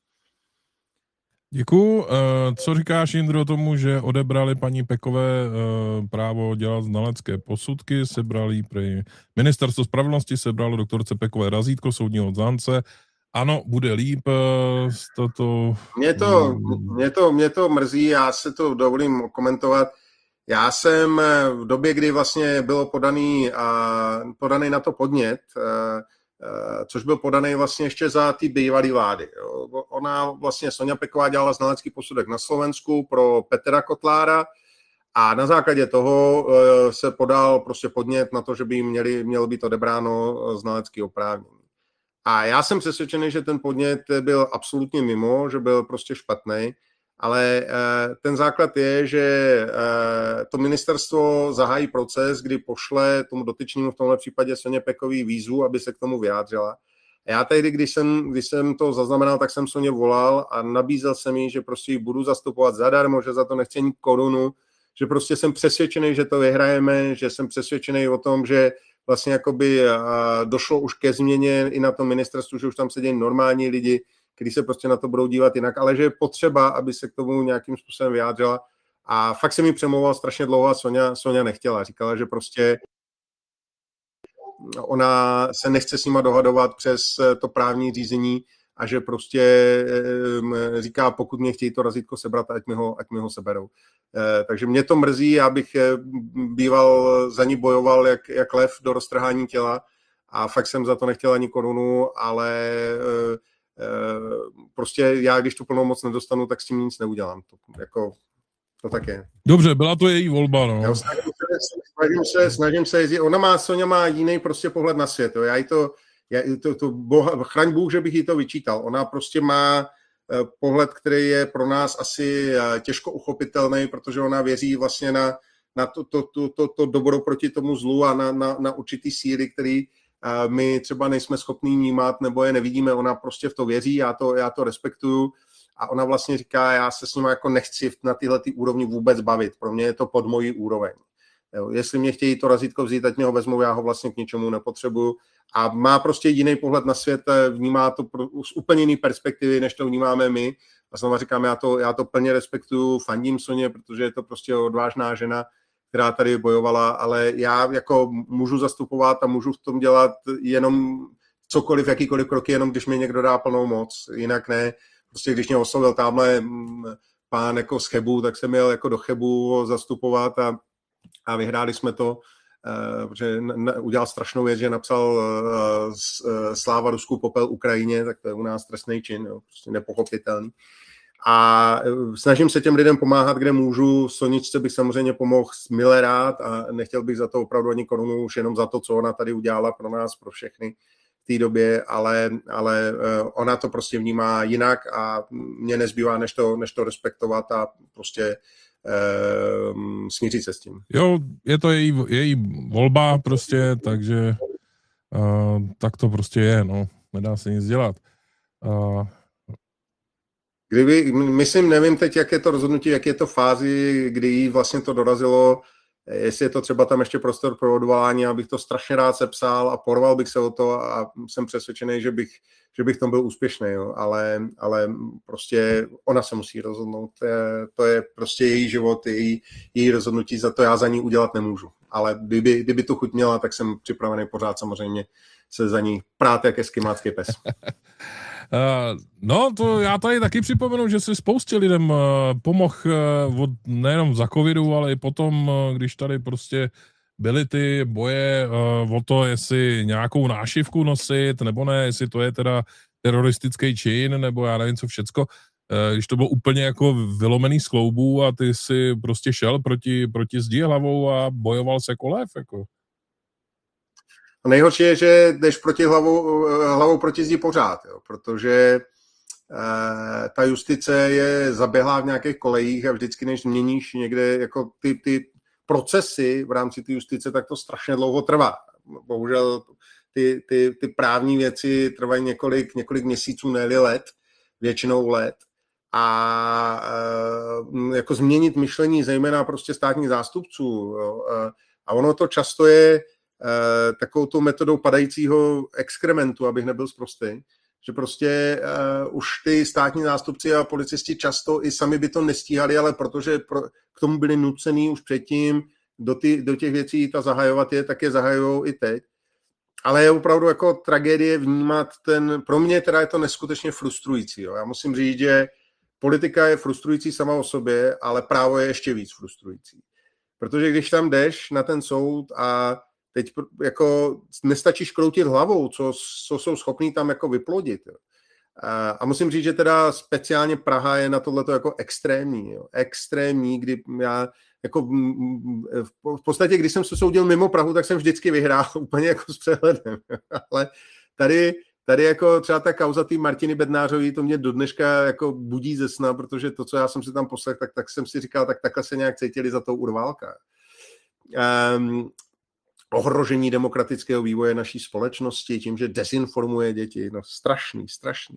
Děkuju. Co říkáš, Jindro, tomu, že odebrali paní Pekové právo dělat znalecké posudky, sebrali prý Ministerstvo spravedlnosti, sebralo doktorce Pekové razítko soudního odzánce. Ano, bude líp z toto... Mě to, mě, to, mě to mrzí, já se to dovolím komentovat. Já jsem v době, kdy vlastně bylo podaný, podaný na to podnět, což byl podaný vlastně ještě za ty bývalé vlády. Ona vlastně, Soňa Peková, dělala znalecký posudek na Slovensku pro Petra Kotlára a na základě toho se podal prostě podnět na to, že by jim měli, mělo být odebráno znalecký oprávnění. A já jsem přesvědčený, že ten podnět byl absolutně mimo, že byl prostě špatný, ale ten základ je, že to ministerstvo zahájí proces, kdy pošle tomu dotyčnému, v tomhle případě Soně Pekový, výzvu, aby se k tomu vyjádřila. A já tehdy, když jsem, když jsem to zaznamenal, tak jsem Soně volal a nabízel jsem jí, že prostě ji budu zastupovat zadarmo, že za to nechci ani korunu, že prostě jsem přesvědčený, že to vyhrajeme, že jsem přesvědčený o tom, že vlastně jakoby došlo už ke změně i na tom ministerstvu, že už tam sedí normální lidi, kteří se prostě na to budou dívat jinak, ale že je potřeba, aby se k tomu nějakým způsobem vyjádřila. A fakt se mi přemlouval strašně dlouho a Soňa, Soňa nechtěla. Říkala, že prostě ona se nechce s nima dohadovat přes to právní řízení a že prostě říká, pokud mě chtějí to razítko sebrat, ať mi ho, ať mi ho seberou. Takže mě to mrzí, já bych býval za ní bojoval jak, jak lev do roztrhání těla a fakt jsem za to nechtěl ani korunu, ale prostě já, když tu plnou moc nedostanu, tak s tím nic neudělám. To, jako, to tak je. Dobře, byla to její volba, no. Já snažím se, snažím se, snažím se jezdit. Ona má, Soňa má jiný prostě pohled na svět. Jo. Já jí to, já, to, to boha, chraň Bůh, že bych jí to vyčítal. Ona prostě má pohled, který je pro nás asi těžko uchopitelný, protože ona věří vlastně na, na to, to, to, to, to dobro proti tomu zlu a na, na, na určitý síly, který my třeba nejsme schopní vnímat nebo je nevidíme. Ona prostě v to věří, já to, já to respektuju a ona vlastně říká, já se s nima jako nechci na tyhle ty úrovni vůbec bavit. Pro mě je to pod mojí úroveň. Jo, jestli mě chtějí to razítko vzít, ať mě ho vezmou, já ho vlastně k ničemu nepotřebuju. A má prostě jiný pohled na svět, vnímá to z úplně jiný perspektivy, než to vnímáme my. A znovu říkám, já to, já to plně respektuju, fandím Soně, protože je to prostě odvážná žena, která tady bojovala, ale já jako můžu zastupovat a můžu v tom dělat jenom cokoliv, jakýkoliv kroky, jenom když mi někdo dá plnou moc, jinak ne. Prostě když mě oslovil tamhle pán jako z Chebu, tak jsem jel jako do Chebu zastupovat a, a vyhráli jsme to, uh, protože na, udělal strašnou věc, že napsal uh, Sláva Rusku, popel Ukrajině, tak to je u nás trestný čin, jo, prostě nepochopitelný. A snažím se těm lidem pomáhat, kde můžu. Soničce bych samozřejmě pomohl milé rád a nechtěl bych za to opravdu ani korunu, už jenom za to, co ona tady udělala pro nás, pro všechny v té době, ale, ale ona to prostě vnímá jinak a mě nezbývá, než to, než to respektovat a prostě um, smířit se s tím. Jo, je to její, její volba prostě, takže uh, tak to prostě je, no. Nedá se nic dělat. Uh, Kdyby, myslím, nevím teď, jak je to rozhodnutí, jak je to fázi, kdy jí vlastně to dorazilo, jestli je to třeba tam ještě prostor pro odvolání, abych to strašně rád sepsal a porval bych se o to a jsem přesvědčený, že bych, že bych tom byl úspěšný, jo. Ale, ale prostě ona se musí rozhodnout, to je, to je prostě její život, její, její rozhodnutí, za to já za ní udělat nemůžu. Ale kdyby, kdyby tu chuť měla, tak jsem připravený pořád samozřejmě se za ní prát jak eskimácký pes. Uh, no, to já tady taky připomenu, že si spoustě lidem uh, pomohl uh, nejenom za covidu, ale i potom, uh, když tady prostě byly ty boje uh, o to, jestli nějakou nášivku nosit, nebo ne, jestli to je teda teroristický čin, nebo já nevím co všecko. Uh, když to bylo úplně jako vylomený z kloubů a ty si prostě šel proti, proti zdi hlavou a bojoval se jako lev, jako. A nejhorší je, že jdeš proti hlavou, hlavou proti zdi pořád, jo, protože eh, ta justice je zaběhlá v nějakých kolejích a vždycky, než změníš někde jako ty, ty procesy v rámci té justice, tak to strašně dlouho trvá. Bohužel ty, ty, ty právní věci trvají několik, několik měsíců, ne-li let, většinou let. A eh, jako změnit myšlení, zejména prostě státních zástupců. Jo, eh, a ono to často je Uh, takovou tou metodou padajícího exkrementu, abych nebyl sprostý, že prostě uh, už ty státní zástupci a policisti často i sami by to nestíhali, ale protože pro, k tomu byli nucený už předtím do, ty, do těch věcí ta zahajovat je, tak je zahajujou i teď. Ale je opravdu jako tragédie vnímat ten, pro mě teda je to neskutečně frustrující. Jo. Já musím říct, že politika je frustrující sama o sobě, ale právo je ještě víc frustrující. Protože když tam jdeš na ten soud a teď jako nestačíš kroutit hlavou, co, co jsou schopní tam jako vyplodit. Jo. A, a musím říct, že teda speciálně Praha je na tohleto jako extrémní. Jo. Extrémní, kdy já jako v podstatě, když jsem se soudil mimo Prahu, tak jsem vždycky vyhrál úplně jako s přehledem. Ale tady, tady jako třeba ta kauza té Martiny Bednářové, to mě do dneška jako budí ze sna, protože to, co já jsem si tam poslech, tak, tak jsem si říkal, tak takhle se nějak cítili za tou Urválka. Um, ohrožení demokratického vývoje naší společnosti tím, že dezinformuje děti. No strašný, strašný.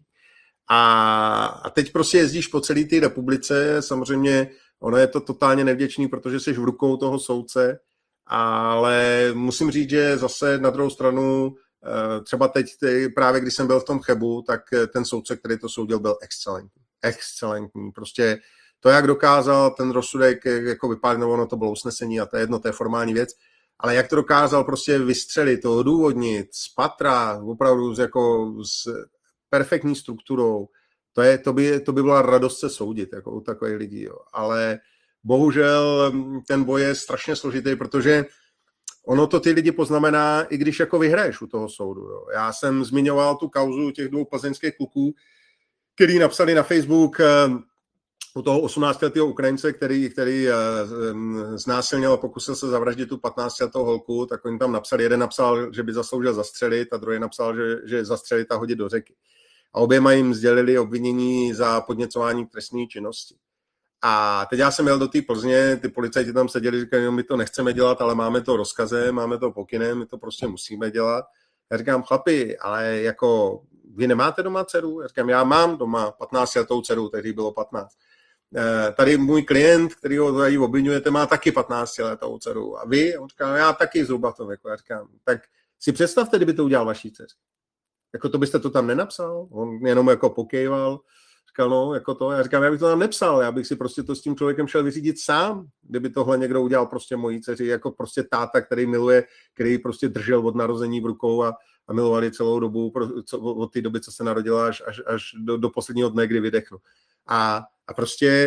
A, a teď prostě jezdíš po celé té republice, samozřejmě ono je to totálně nevděčný, protože jsi v rukou toho soudce, ale musím říct, že zase na druhou stranu, třeba teď, právě když jsem byl v tom Chebu, tak ten soudce, který to soudil, byl excelentní. Excelentní. Prostě to, jak dokázal ten rozsudek jako vypálit, no ono to bylo usnesení a to je jedno, to je formální věc, ale jak to dokázal prostě vystřelit, to odůvodnit z patra, opravdu s, jako, s perfektní strukturou, to, je, to, by, to by byla radost se soudit jako u takových lidí. Jo. Ale bohužel ten boj je strašně složitý, protože ono to ty lidi poznamená, i když jako vyhraješ u toho soudu. Jo. Já jsem zmiňoval tu kauzu těch dvou plzeňských kluků, který napsali na Facebook u toho osmnáctiletého Ukrajince, který, který znásilnil a pokusil se zavraždit tu patnáctiletou holku, tak oni tam napsali, jeden napsal, že by zasloužil zastřelit a druhý napsal, že, že zastřelit a hodit do řeky. A oběma jim sdělili obvinění za podněcování k trestné činnosti. A teď já jsem jel do té Plzně, ty policajti tam seděli, říkali, no, my to nechceme dělat, ale máme to rozkazem, máme to pokynem, my to prostě musíme dělat. Já říkám, chlapi, ale jako vy nemáte doma dceru? Já říkám, já mám doma patnáctiletou dceru, tehdy bylo patnáct. Tady můj klient, který ho tady obviňujete, má taky patnáctiletou dceru. A vy? On říká, já taky zhruba to věku. Já říkám, tak si představte, kdyby to udělal vaší dceři. Jako to byste to tam nenapsal? On jenom jako pokejval. Říkal, no, jako to. Já říkám, já bych to tam nepsal, já bych si prostě to s tím člověkem šel vyřídit sám, kdyby tohle někdo udělal prostě mojí dceři, jako prostě táta, který miluje, který prostě držel od narození v rukou a, a milovali celou dobu, co, od té doby, co se narodila, až, až, až do, do posledního dne, kdy vydechnu. A, a prostě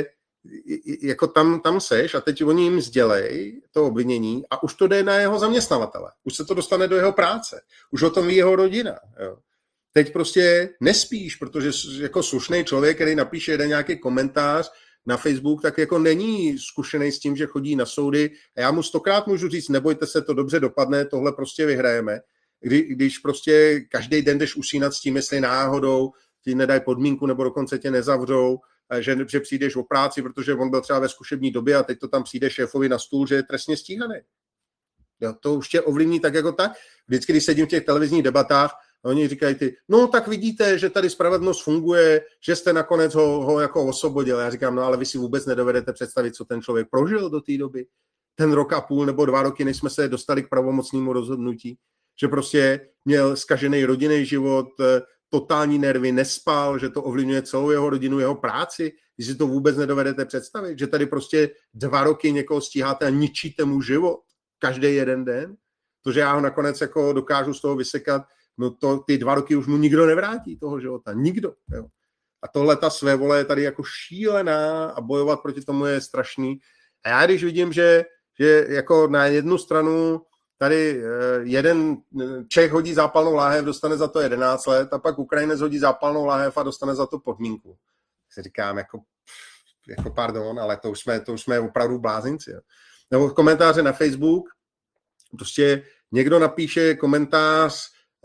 jako tam, tam seš a teď oni jim sdělej to obvinění a už to jde na jeho zaměstnavatele. Už se to dostane do jeho práce. Už o tom ví jeho rodina. Jo. Teď prostě nespíš, protože jako slušný člověk, který napíše jeden nějaký komentář na Facebook, tak jako není zkušený s tím, že chodí na soudy a já mu stokrát můžu říct, nebojte se, to dobře dopadne, tohle prostě vyhrajeme. Kdy, když prostě každý den jdeš usínat s tím, jestli náhodou ti nedají podmínku nebo dokonce tě nezavřou, že, že přijdeš o práci, protože on byl třeba ve zkušební době a teď to tam přijde šéfovi na stůl, že je trestně stíhaný. Jo, to už tě ovlivní tak jako tak. Vždycky, když sedím v těch televizních debatách, a oni říkají ty, no tak vidíte, že tady spravedlnost funguje, že jste nakonec ho, ho jako osvobodil. Já říkám, no ale vy si vůbec nedovedete představit, co ten člověk prožil do té doby. Ten rok a půl nebo dva roky, než jsme se dostali k pravomocnému rozhodnutí. Že prostě měl zkažený rodinný život, totální nervy, nespal, že to ovlivňuje celou jeho rodinu, jeho práci. Vy si to vůbec nedovedete představit, že tady prostě dva roky někoho stíháte a ničíte mu život každý jeden den. To, že já ho nakonec jako dokážu z toho vysekat, no to ty dva roky už mu nikdo nevrátí toho života. Nikdo. Jo. A tohle ta svévole je tady jako šílená a bojovat proti tomu je strašný. A já když vidím, že, že jako na jednu stranu tady jeden Čech hodí zápalnou láhev, dostane za to jedenáct let a pak Ukrajinec hodí zápalnou láhev a dostane za to podmínku. Tak si říkám, jako, jako pardon, ale to už jsme, to už jsme opravdu blázinci. Jo. Nebo komentáře na Facebook, prostě někdo napíše komentář,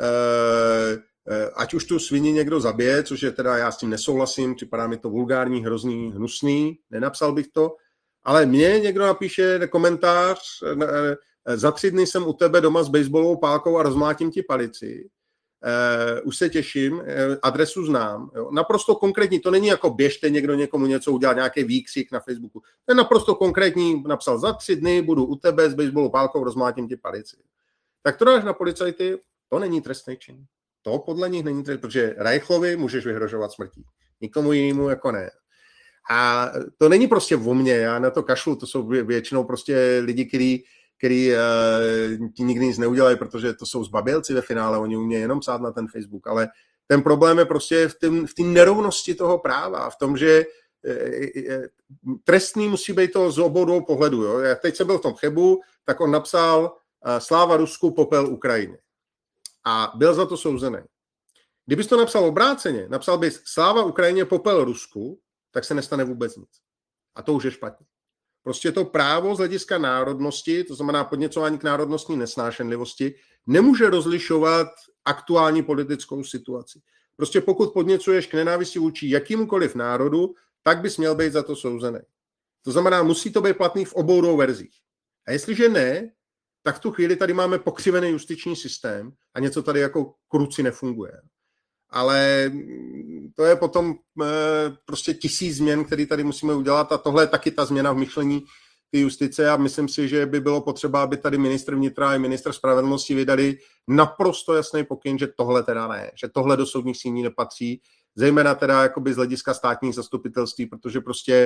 ať už tu svini někdo zabije, což je teda, já s tím nesouhlasím, připadá mi to vulgární, hrozný, hnusný, nenapsal bych to, ale mně někdo napíše komentář, za tři dny jsem u tebe doma s baseballovou pálkou a rozmlátím ti palici. Uh, už se těším, uh, adresu znám. Jo. Naprosto konkrétní, to není jako běžte někdo někomu něco udělat, nějaký výkřik na Facebooku. To je naprosto konkrétní, napsal za tři dny, budu u tebe s baseballovou pálkou, rozmlátím ti palici. Tak to dáš na policajty, to není trestný čin. To podle nich není trestný, protože Reichlovi můžeš vyhrožovat smrtí. Nikomu jinému jako ne. A to není prostě o mně, já na to kašlu, to jsou většinou prostě lidi, kteří který uh, ti nikdy nic neudělají, protože to jsou zbabělci ve finále, oni umějí jenom psát na ten Facebook, ale ten problém je prostě v té v nerovnosti toho práva, v tom, že uh, trestný musí být to z obou dvou pohledů. Jo? Já teď jsem byl v tom Chebu, tak on napsal uh, sláva Rusku, popel Ukrajině. A byl za to souzený. Kdybys to napsal obráceně, napsal bys sláva Ukrajině, popel Rusku, tak se nestane vůbec nic. A to už je špatně. Prostě to právo z hlediska národnosti, to znamená podněcování k národnostní nesnášenlivosti, nemůže rozlišovat aktuální politickou situaci. Prostě pokud podněcuješ k nenávisti vůči jakýmkoliv národu, tak bys měl být za to souzený. To znamená, musí to být platný v obou dvou verzích. A jestliže ne, tak v tu chvíli tady máme pokřivený justiční systém a něco tady jako kruci nefunguje. Ale to je potom prostě tisíc změn, které tady musíme udělat a tohle je taky ta změna v myšlení té justice a myslím si, že by bylo potřeba, aby tady ministr vnitra i ministr spravedlnosti vydali naprosto jasný pokyn, že tohle teda ne, že tohle do soudních síní nepatří, zejména teda jakoby z hlediska státních zastupitelství, protože prostě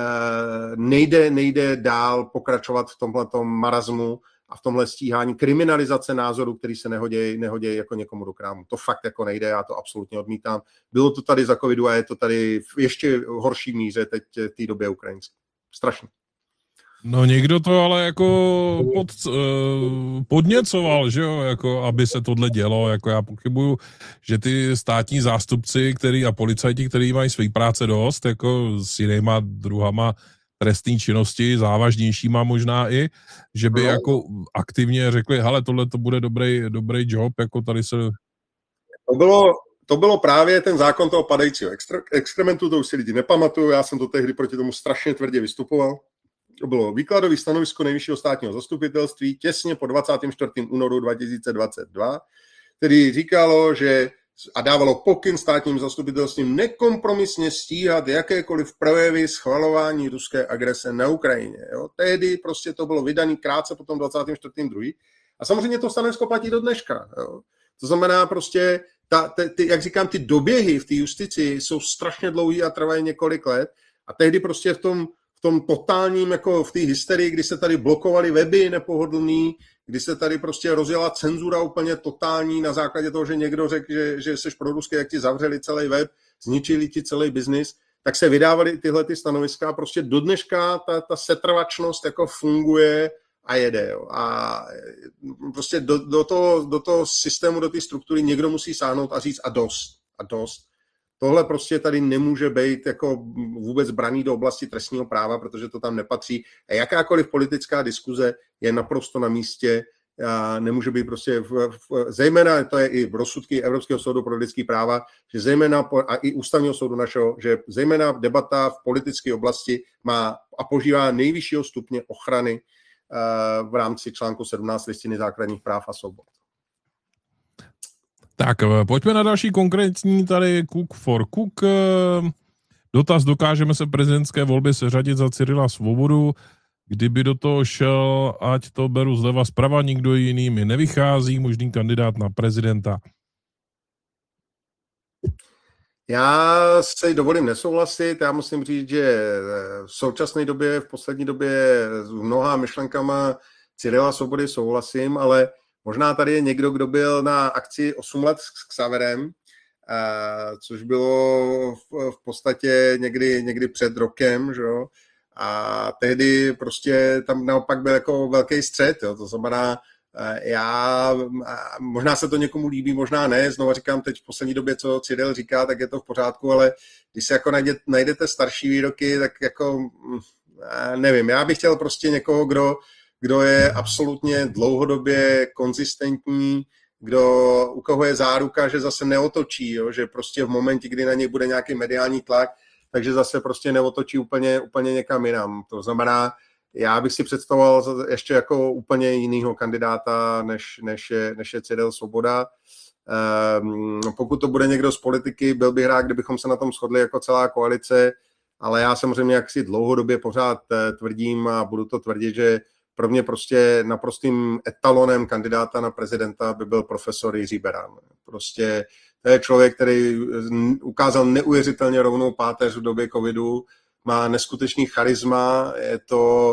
nejde, nejde dál pokračovat v tomhletom marazmu a v tomhle stíhání kriminalizace názorů, který se nehodějí nehoděj jako někomu do krámu. To fakt jako nejde, já to absolutně odmítám. Bylo to tady za covidu a je to tady v ještě horší míře teď v té době ukrajinské. Strašně. No někdo to ale jako pod, uh, podněcoval, že jo, jako aby se tohle dělo, jako já pochybuju, že ty státní zástupci, který a policajti, kteří mají své práce dost, jako s jinýma druhama trestné činnosti, závažnějšíma možná i, že by no. jako aktivně řekli, hele, tohle to bude dobrý, dobrý job, jako tady se... To bylo, to bylo právě ten zákon toho padajícího exkrementu, to už si lidi nepamatuju, já jsem to tehdy proti tomu strašně tvrdě vystupoval. To bylo výkladové stanovisko Nejvyššího státního zastupitelství těsně po dvacátého čtvrtého únoru dva tisíce dvacet dva, který říkalo, že a dávalo pokyn státním zastupitelstvím nekompromisně stíhat jakékoliv projevy schvalování ruské agrese na Ukrajině. Jo. Tehdy prostě to bylo vydané krátce po tom dvacátém čtvrtém druhém A samozřejmě to stanovisko platí do dneška. Jo. To znamená prostě, ta, ty, ty, jak říkám, ty doběhy v té justici jsou strašně dlouhý a trvají několik let. A tehdy prostě v tom, v tom totálním, jako v té hysterii, kdy se tady blokovaly weby nepohodlný, kdy se tady prostě rozjela cenzura úplně totální na základě toho, že někdo řekl, že, že jsi proruský, jak ti zavřeli celý web, zničili ti celý biznis, tak se vydávaly tyhle ty stanoviska. Prostě do dneška ta, ta setrvačnost jako funguje a jede. Jo. A prostě do, do, toho, do toho systému, do té struktury někdo musí sáhnout a říct a dost. A dost. Tohle prostě tady nemůže být jako vůbec braný do oblasti trestního práva, protože to tam nepatří. A jakákoliv politická diskuze je naprosto na místě. A nemůže být prostě, v, v, zejména, to je i v rozsudky Evropského soudu pro lidský práva, že zejména, a i ústavního soudu našeho, že zejména debata v politické oblasti má a požívá nejvyššího stupně ochrany uh, v rámci článku sedmnáct listiny základních práv a svobod. Tak, pojďme na další konkrétní tady Cook for Cook. Dotaz, dokážeme se prezidentské volby seřadit za Cyrila Svobodu? Kdyby do toho šel, ať to beru zleva zprava, nikdo jiný mi nevychází, možný kandidát na prezidenta. Já se dovolím nesouhlasit, já musím říct, že v současné době, v poslední době s mnoha myšlenkama Cyrila Svobody souhlasím, ale možná tady je někdo, kdo byl na akci osm let s Xaverem, což bylo v podstatě někdy, někdy před rokem, že jo? A tehdy prostě tam naopak byl jako velký střet, jo? To znamená, já, možná se to někomu líbí, možná ne, znovu říkám teď v poslední době, co Cyril říká, tak je to v pořádku, ale když si jako najdete, najdete starší výroky, tak jako nevím, já bych chtěl prostě někoho, kdo, kdo je absolutně dlouhodobě konzistentní, kdo, u koho je záruka, že zase neotočí, jo? Že prostě v momentě, kdy na něj bude nějaký mediální tlak, takže zase prostě neotočí úplně, úplně někam jinam. To znamená, já bych si představoval ještě jako úplně jinýho kandidáta, než, než, je, než je Cyril Svoboda. Um, pokud to bude někdo z politiky, byl bych rád, kdybychom se na tom shodli jako celá koalice, ale já samozřejmě jak si dlouhodobě pořád tvrdím a budu to tvrdit, že pro mě prostě naprostým etalonem kandidáta na prezidenta by byl profesor Jiří Beran. Prostě to je člověk, který ukázal neuvěřitelně rovnou páteř v době covidu, má neskutečný charisma, je to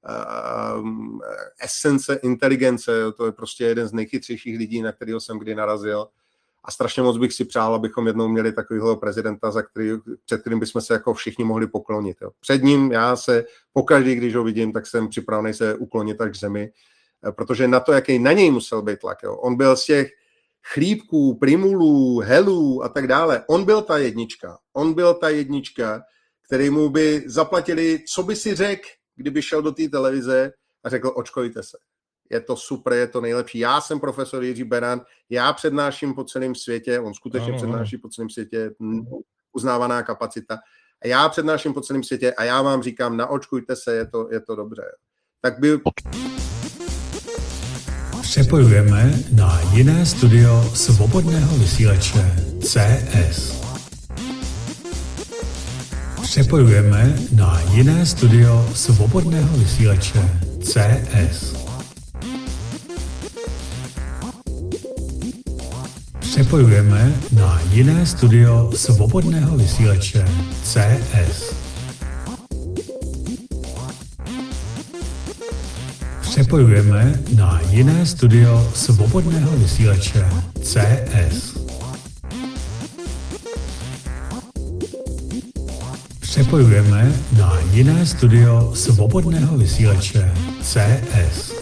uh, esence inteligence, to je prostě jeden z nejchytřejších lidí, na kterého jsem kdy narazil. A strašně moc bych si přál, abychom jednou měli takového prezidenta, za který, před kterým bychom se jako všichni mohli poklonit. Jo. Před ním já se pokaždý, když ho vidím, tak jsem připravený se uklonit až k zemi, protože na to, jaký na něj musel být tlak. Jo. On byl z těch chlípků, primulů, helů a tak dále. On byl ta jednička. On byl ta jednička, který mu by zaplatili, co by si řekl, kdyby šel do té televize a řekl, očkujte se. Je to super, je to nejlepší. Já jsem profesor Jiří Beran, já přednáším po celém světě, on skutečně ano, přednáší ano. po celém světě, uznávaná kapacita. A já přednáším po celém světě a já vám říkám, naočkujte se, je to, je to dobře. Tak by... Přepojujeme na jiné studio svobodného vysílače C S. Přepojujeme na jiné studio svobodného vysílače C S. Přepojujeme na jiné studio svobodného vysílače C S. Přepojujeme na jiné studio svobodného vysílače C S. Přepojujeme na jiné studio svobodného vysílače C S.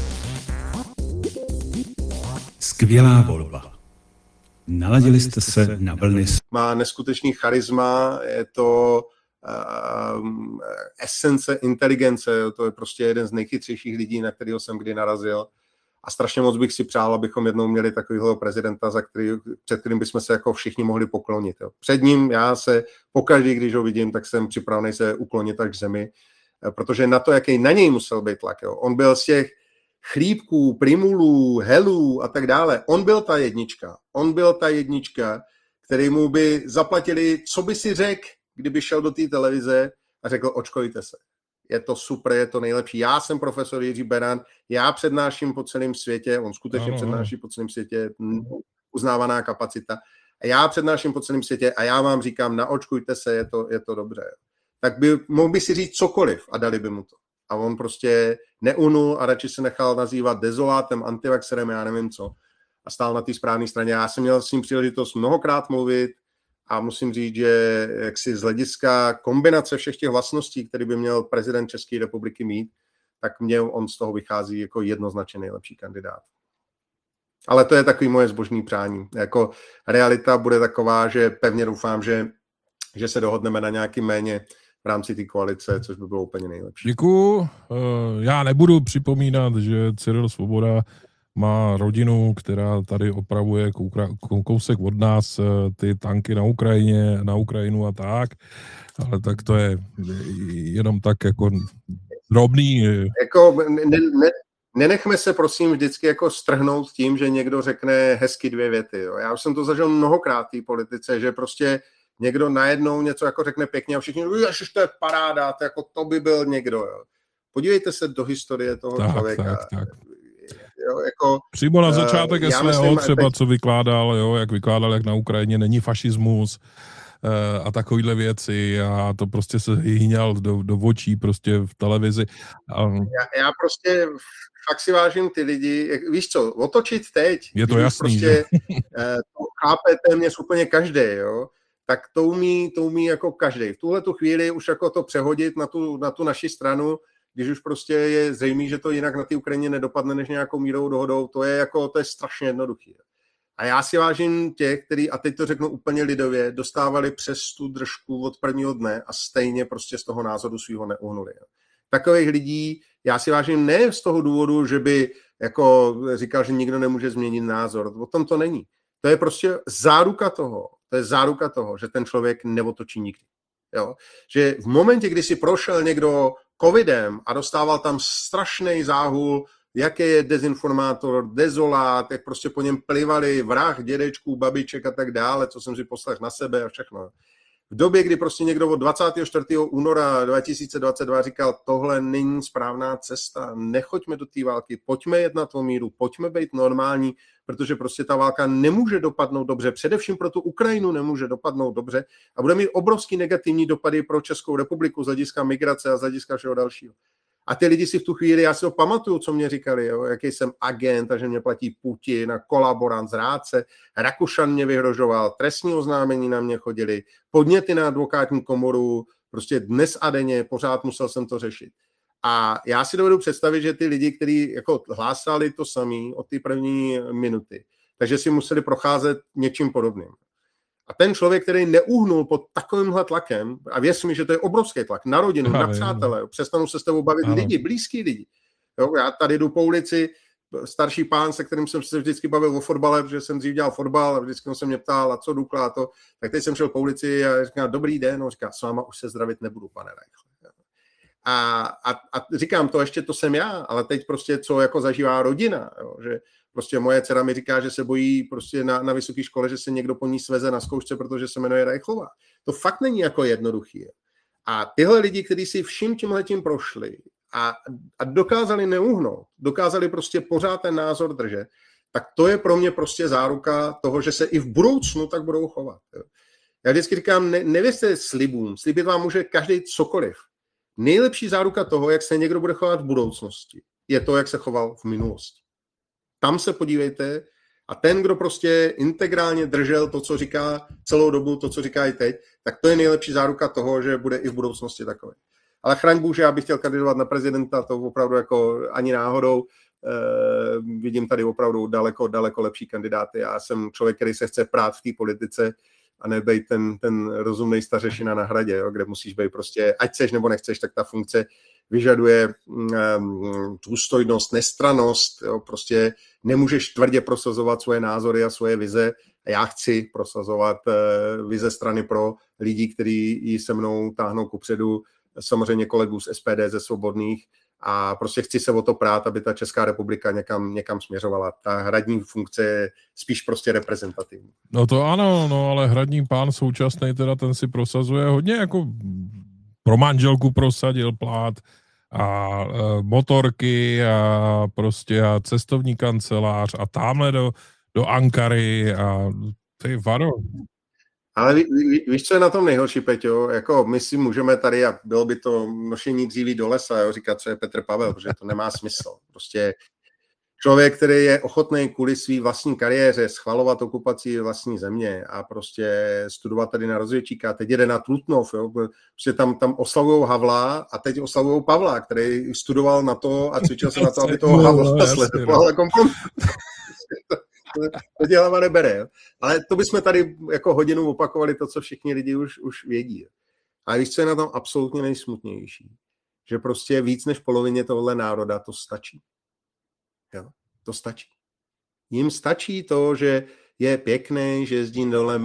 Skvělá volba. Naladili jste se na vlny. Má neskutečný charisma, je to uh, esence inteligence, to je prostě jeden z nejchytřejších lidí, na kterého jsem kdy narazil. A strašně moc bych si přál, abychom jednou měli takového prezidenta, za který, před kterým bychom se jako všichni mohli poklonit. Jo. Před ním já se pokaždý, když ho vidím, tak jsem připravený se uklonit až k zemi, protože na to, jaký na něj musel být tlak. Jo. On byl z těch chlípků, primulů, helů a tak dále. On byl ta jednička. On byl ta jednička, který mu by zaplatili, co by si řekl, kdyby šel do té televize a řekl, očkujte se. Je to super, je to nejlepší. Já jsem profesor Jiří Beran, já přednáším po celém světě, on skutečně ano, přednáší po celém světě, uznávaná kapacita. A já přednáším po celém světě a já vám říkám, naočkujte se, je to, je to dobře. Tak by mohl by si říct cokoliv a dali by mu to. A on prostě neunul a radši se nechal nazývat dezolátem, antivaxerem, já nevím co. A stál na té správné straně. Já jsem měl s ním příležitost mnohokrát mluvit a musím říct, že jaksi z hlediska kombinace všech těch vlastností, které by měl prezident České republiky mít, tak mě on z toho vychází jako jednoznačně nejlepší kandidát. Ale to je takový moje zbožný přání. Jako realita bude taková, že pevně doufám, že, že se dohodneme na nějaký méně v rámci té koalice, což by bylo úplně nejlepší. Děkuju. Já nebudu připomínat, že Cyril Svoboda má rodinu, která tady opravuje kousek od nás ty tanky na Ukrajině, na Ukrajinu a tak, ale tak to je jenom tak jako drobný. Jako ne, ne, nenechme se prosím vždycky jako strhnout tím, že někdo řekne hezky dvě věty. Jo. Já už jsem to zažil mnohokrát v té politice, že prostě někdo najednou něco jako řekne pěkně a všichni, ježiš, to je paráda, to, jako to by byl někdo. Jo. Podívejte se do historie toho tak, člověka. Tak, tak. Jo, jako, přímo na začátek uh, S V O myslím, třeba, teď... co vykládal, jo, jak vykládal, jak na Ukrajině není fašismus uh, a takovýhle věci a to prostě se hýňal do, do očí prostě v televizi. Um, já, já prostě fakt si vážím ty lidi, víš co, otočit teď, je to jasný, prostě to chápe téměř úplně každý, jo, tak to umí, to umí jako každý. V tuhle tu chvíli už jako to přehodit na tu, na tu naši stranu, když už prostě je zřejmé, že to jinak na té Ukrajině nedopadne než nějakou mírovou dohodou, to je jako, to je strašně jednoduchý. A já si vážím těch, kteří, a teď to řeknu úplně lidově, dostávali přes tu držku od prvního dne a stejně prostě z toho názoru svýho neuhnuli. Takových lidí já si vážím ne z toho důvodu, že by jako říkal, že nikdo nemůže změnit názor. O tom to není. To je prostě záruka toho, to je záruka toho, že ten člověk neotočí nikdy. Jo? Že v momentě, kdy si prošel někdo covidem a dostával tam strašný záhul, jaký je dezinformátor, dezolát, jak prostě po něm plivali vrah, dědečků, babiček a tak dále, co jsem si poslech na sebe a všechno. V době, kdy prostě někdo od dvacátého čtvrtého února dva tisíce dvacet dva říkal, tohle není správná cesta, nechoďme do té války, pojďme jednat o míru, pojďme být normální, protože prostě ta válka nemůže dopadnout dobře, především pro tu Ukrajinu nemůže dopadnout dobře a bude mít obrovský negativní dopady pro Českou republiku z hlediska migrace a z hlediska všeho dalšího. A ty lidi si v tu chvíli, já si ho pamatuju, co mě říkali, jo, jaký jsem agent a že mě platí Putin a kolaborant z Rádce, Rakušan mě vyhrožoval, trestní oznámení na mě chodili, podněty na advokátní komoru, prostě dnes a denně, pořád musel jsem to řešit. A já si dovedu představit, že ty lidi, kteří jako hlásali to samý od té první minuty, takže si museli procházet něčím podobným. A ten člověk, který neuhnul pod takovýmhle tlakem, a věř mi, že to je obrovský tlak na rodinu, Aha, na přátele, jo, přestanu se s tebou bavit Aha. lidi, blízký lidi. Jo, já tady jdu po ulici, starší pán, se kterým jsem se vždycky bavil o fotbale, protože jsem dřív dělal fotbal a vždycky se mě ptal, a co Dukla a to, tak teď jsem šel po ulici a říkám, dobrý den, on říká, s váma už se zdravit nebudu, pane Reichle. A, a, a říkám, to ještě to jsem já, ale teď prostě co jako zažívá rodina, jo, že prostě moje dcera mi říká, že se bojí prostě na, na vysoké škole, že se někdo po ní sveze na zkoušce, protože se jmenuje Reichová. To fakt není jako jednoduchý. A tyhle lidi, kteří si vším tímhletím prošli a, a dokázali neuhnout, dokázali prostě pořád ten názor držet, tak to je pro mě prostě záruka toho, že se i v budoucnu tak budou chovat. Jo. Já vždycky říkám, ne, nevěřte slibům, slibit vám může každý cokoliv. Nejlepší záruka toho, jak se někdo bude chovat v budoucnosti, je to, jak se choval v minulosti. Tam se podívejte a ten, kdo prostě integrálně držel to, co říká celou dobu, to, co říká i teď, tak to je nejlepší záruka toho, že bude i v budoucnosti takový. Ale chraň Bůh, že já bych chtěl kandidovat na prezidenta, to opravdu jako ani náhodou. E, vidím tady opravdu daleko, daleko lepší kandidáty. Já jsem člověk, který se chce prát v té politice a nebejt ten, ten rozumnej stařešina na hradě, jo, kde musíš být prostě, ať chceš nebo nechceš, tak ta funkce vyžaduje um, důstojnost, nestrannost, jo, prostě nemůžeš tvrdě prosazovat svoje názory a svoje vize. A já chci prosazovat uh, vize strany pro lidi, kteří ji se mnou táhnou kupředu, samozřejmě kolegů z S P D, ze Svobodných, a prostě chci se o to prát, aby ta Česká republika někam, někam směřovala. Ta hradní funkce je spíš prostě reprezentativní. No to ano, no ale hradní pán současný teda ten si prosazuje hodně, jako pro manželku prosadil plát a e, motorky a prostě a cestovní kancelář a tamhle do, do Ankary a ty vado. Ale ví, ví, víš, co je na tom nejhorší, Peťo? Jako my si můžeme tady, a bylo by to nošení dříví do lesa, jo, říkat, co je Petr Pavel, protože to nemá smysl. Prostě Člověk, který je ochotný kvůli své vlastní kariéře schvalovat okupaci vlastní země a prostě studovat tady na rozvědčíka, teď jede na Trutnov, jo, prostě tam, tam oslavujou Havla a teď oslavujou Pavla, který studoval na to a cvičil se na to, aby toho Havla sledoval a komponent. To tě hlava nebere, jo. Ale to bychom tady jako hodinu opakovali to, co všichni lidi už, už vědí. A víš, co je na tom absolutně nejsmutnější? Že prostě víc než polovině tohle národa to stačí. Jo, to stačí. Jim stačí to, že je pěkný, že jezdí dole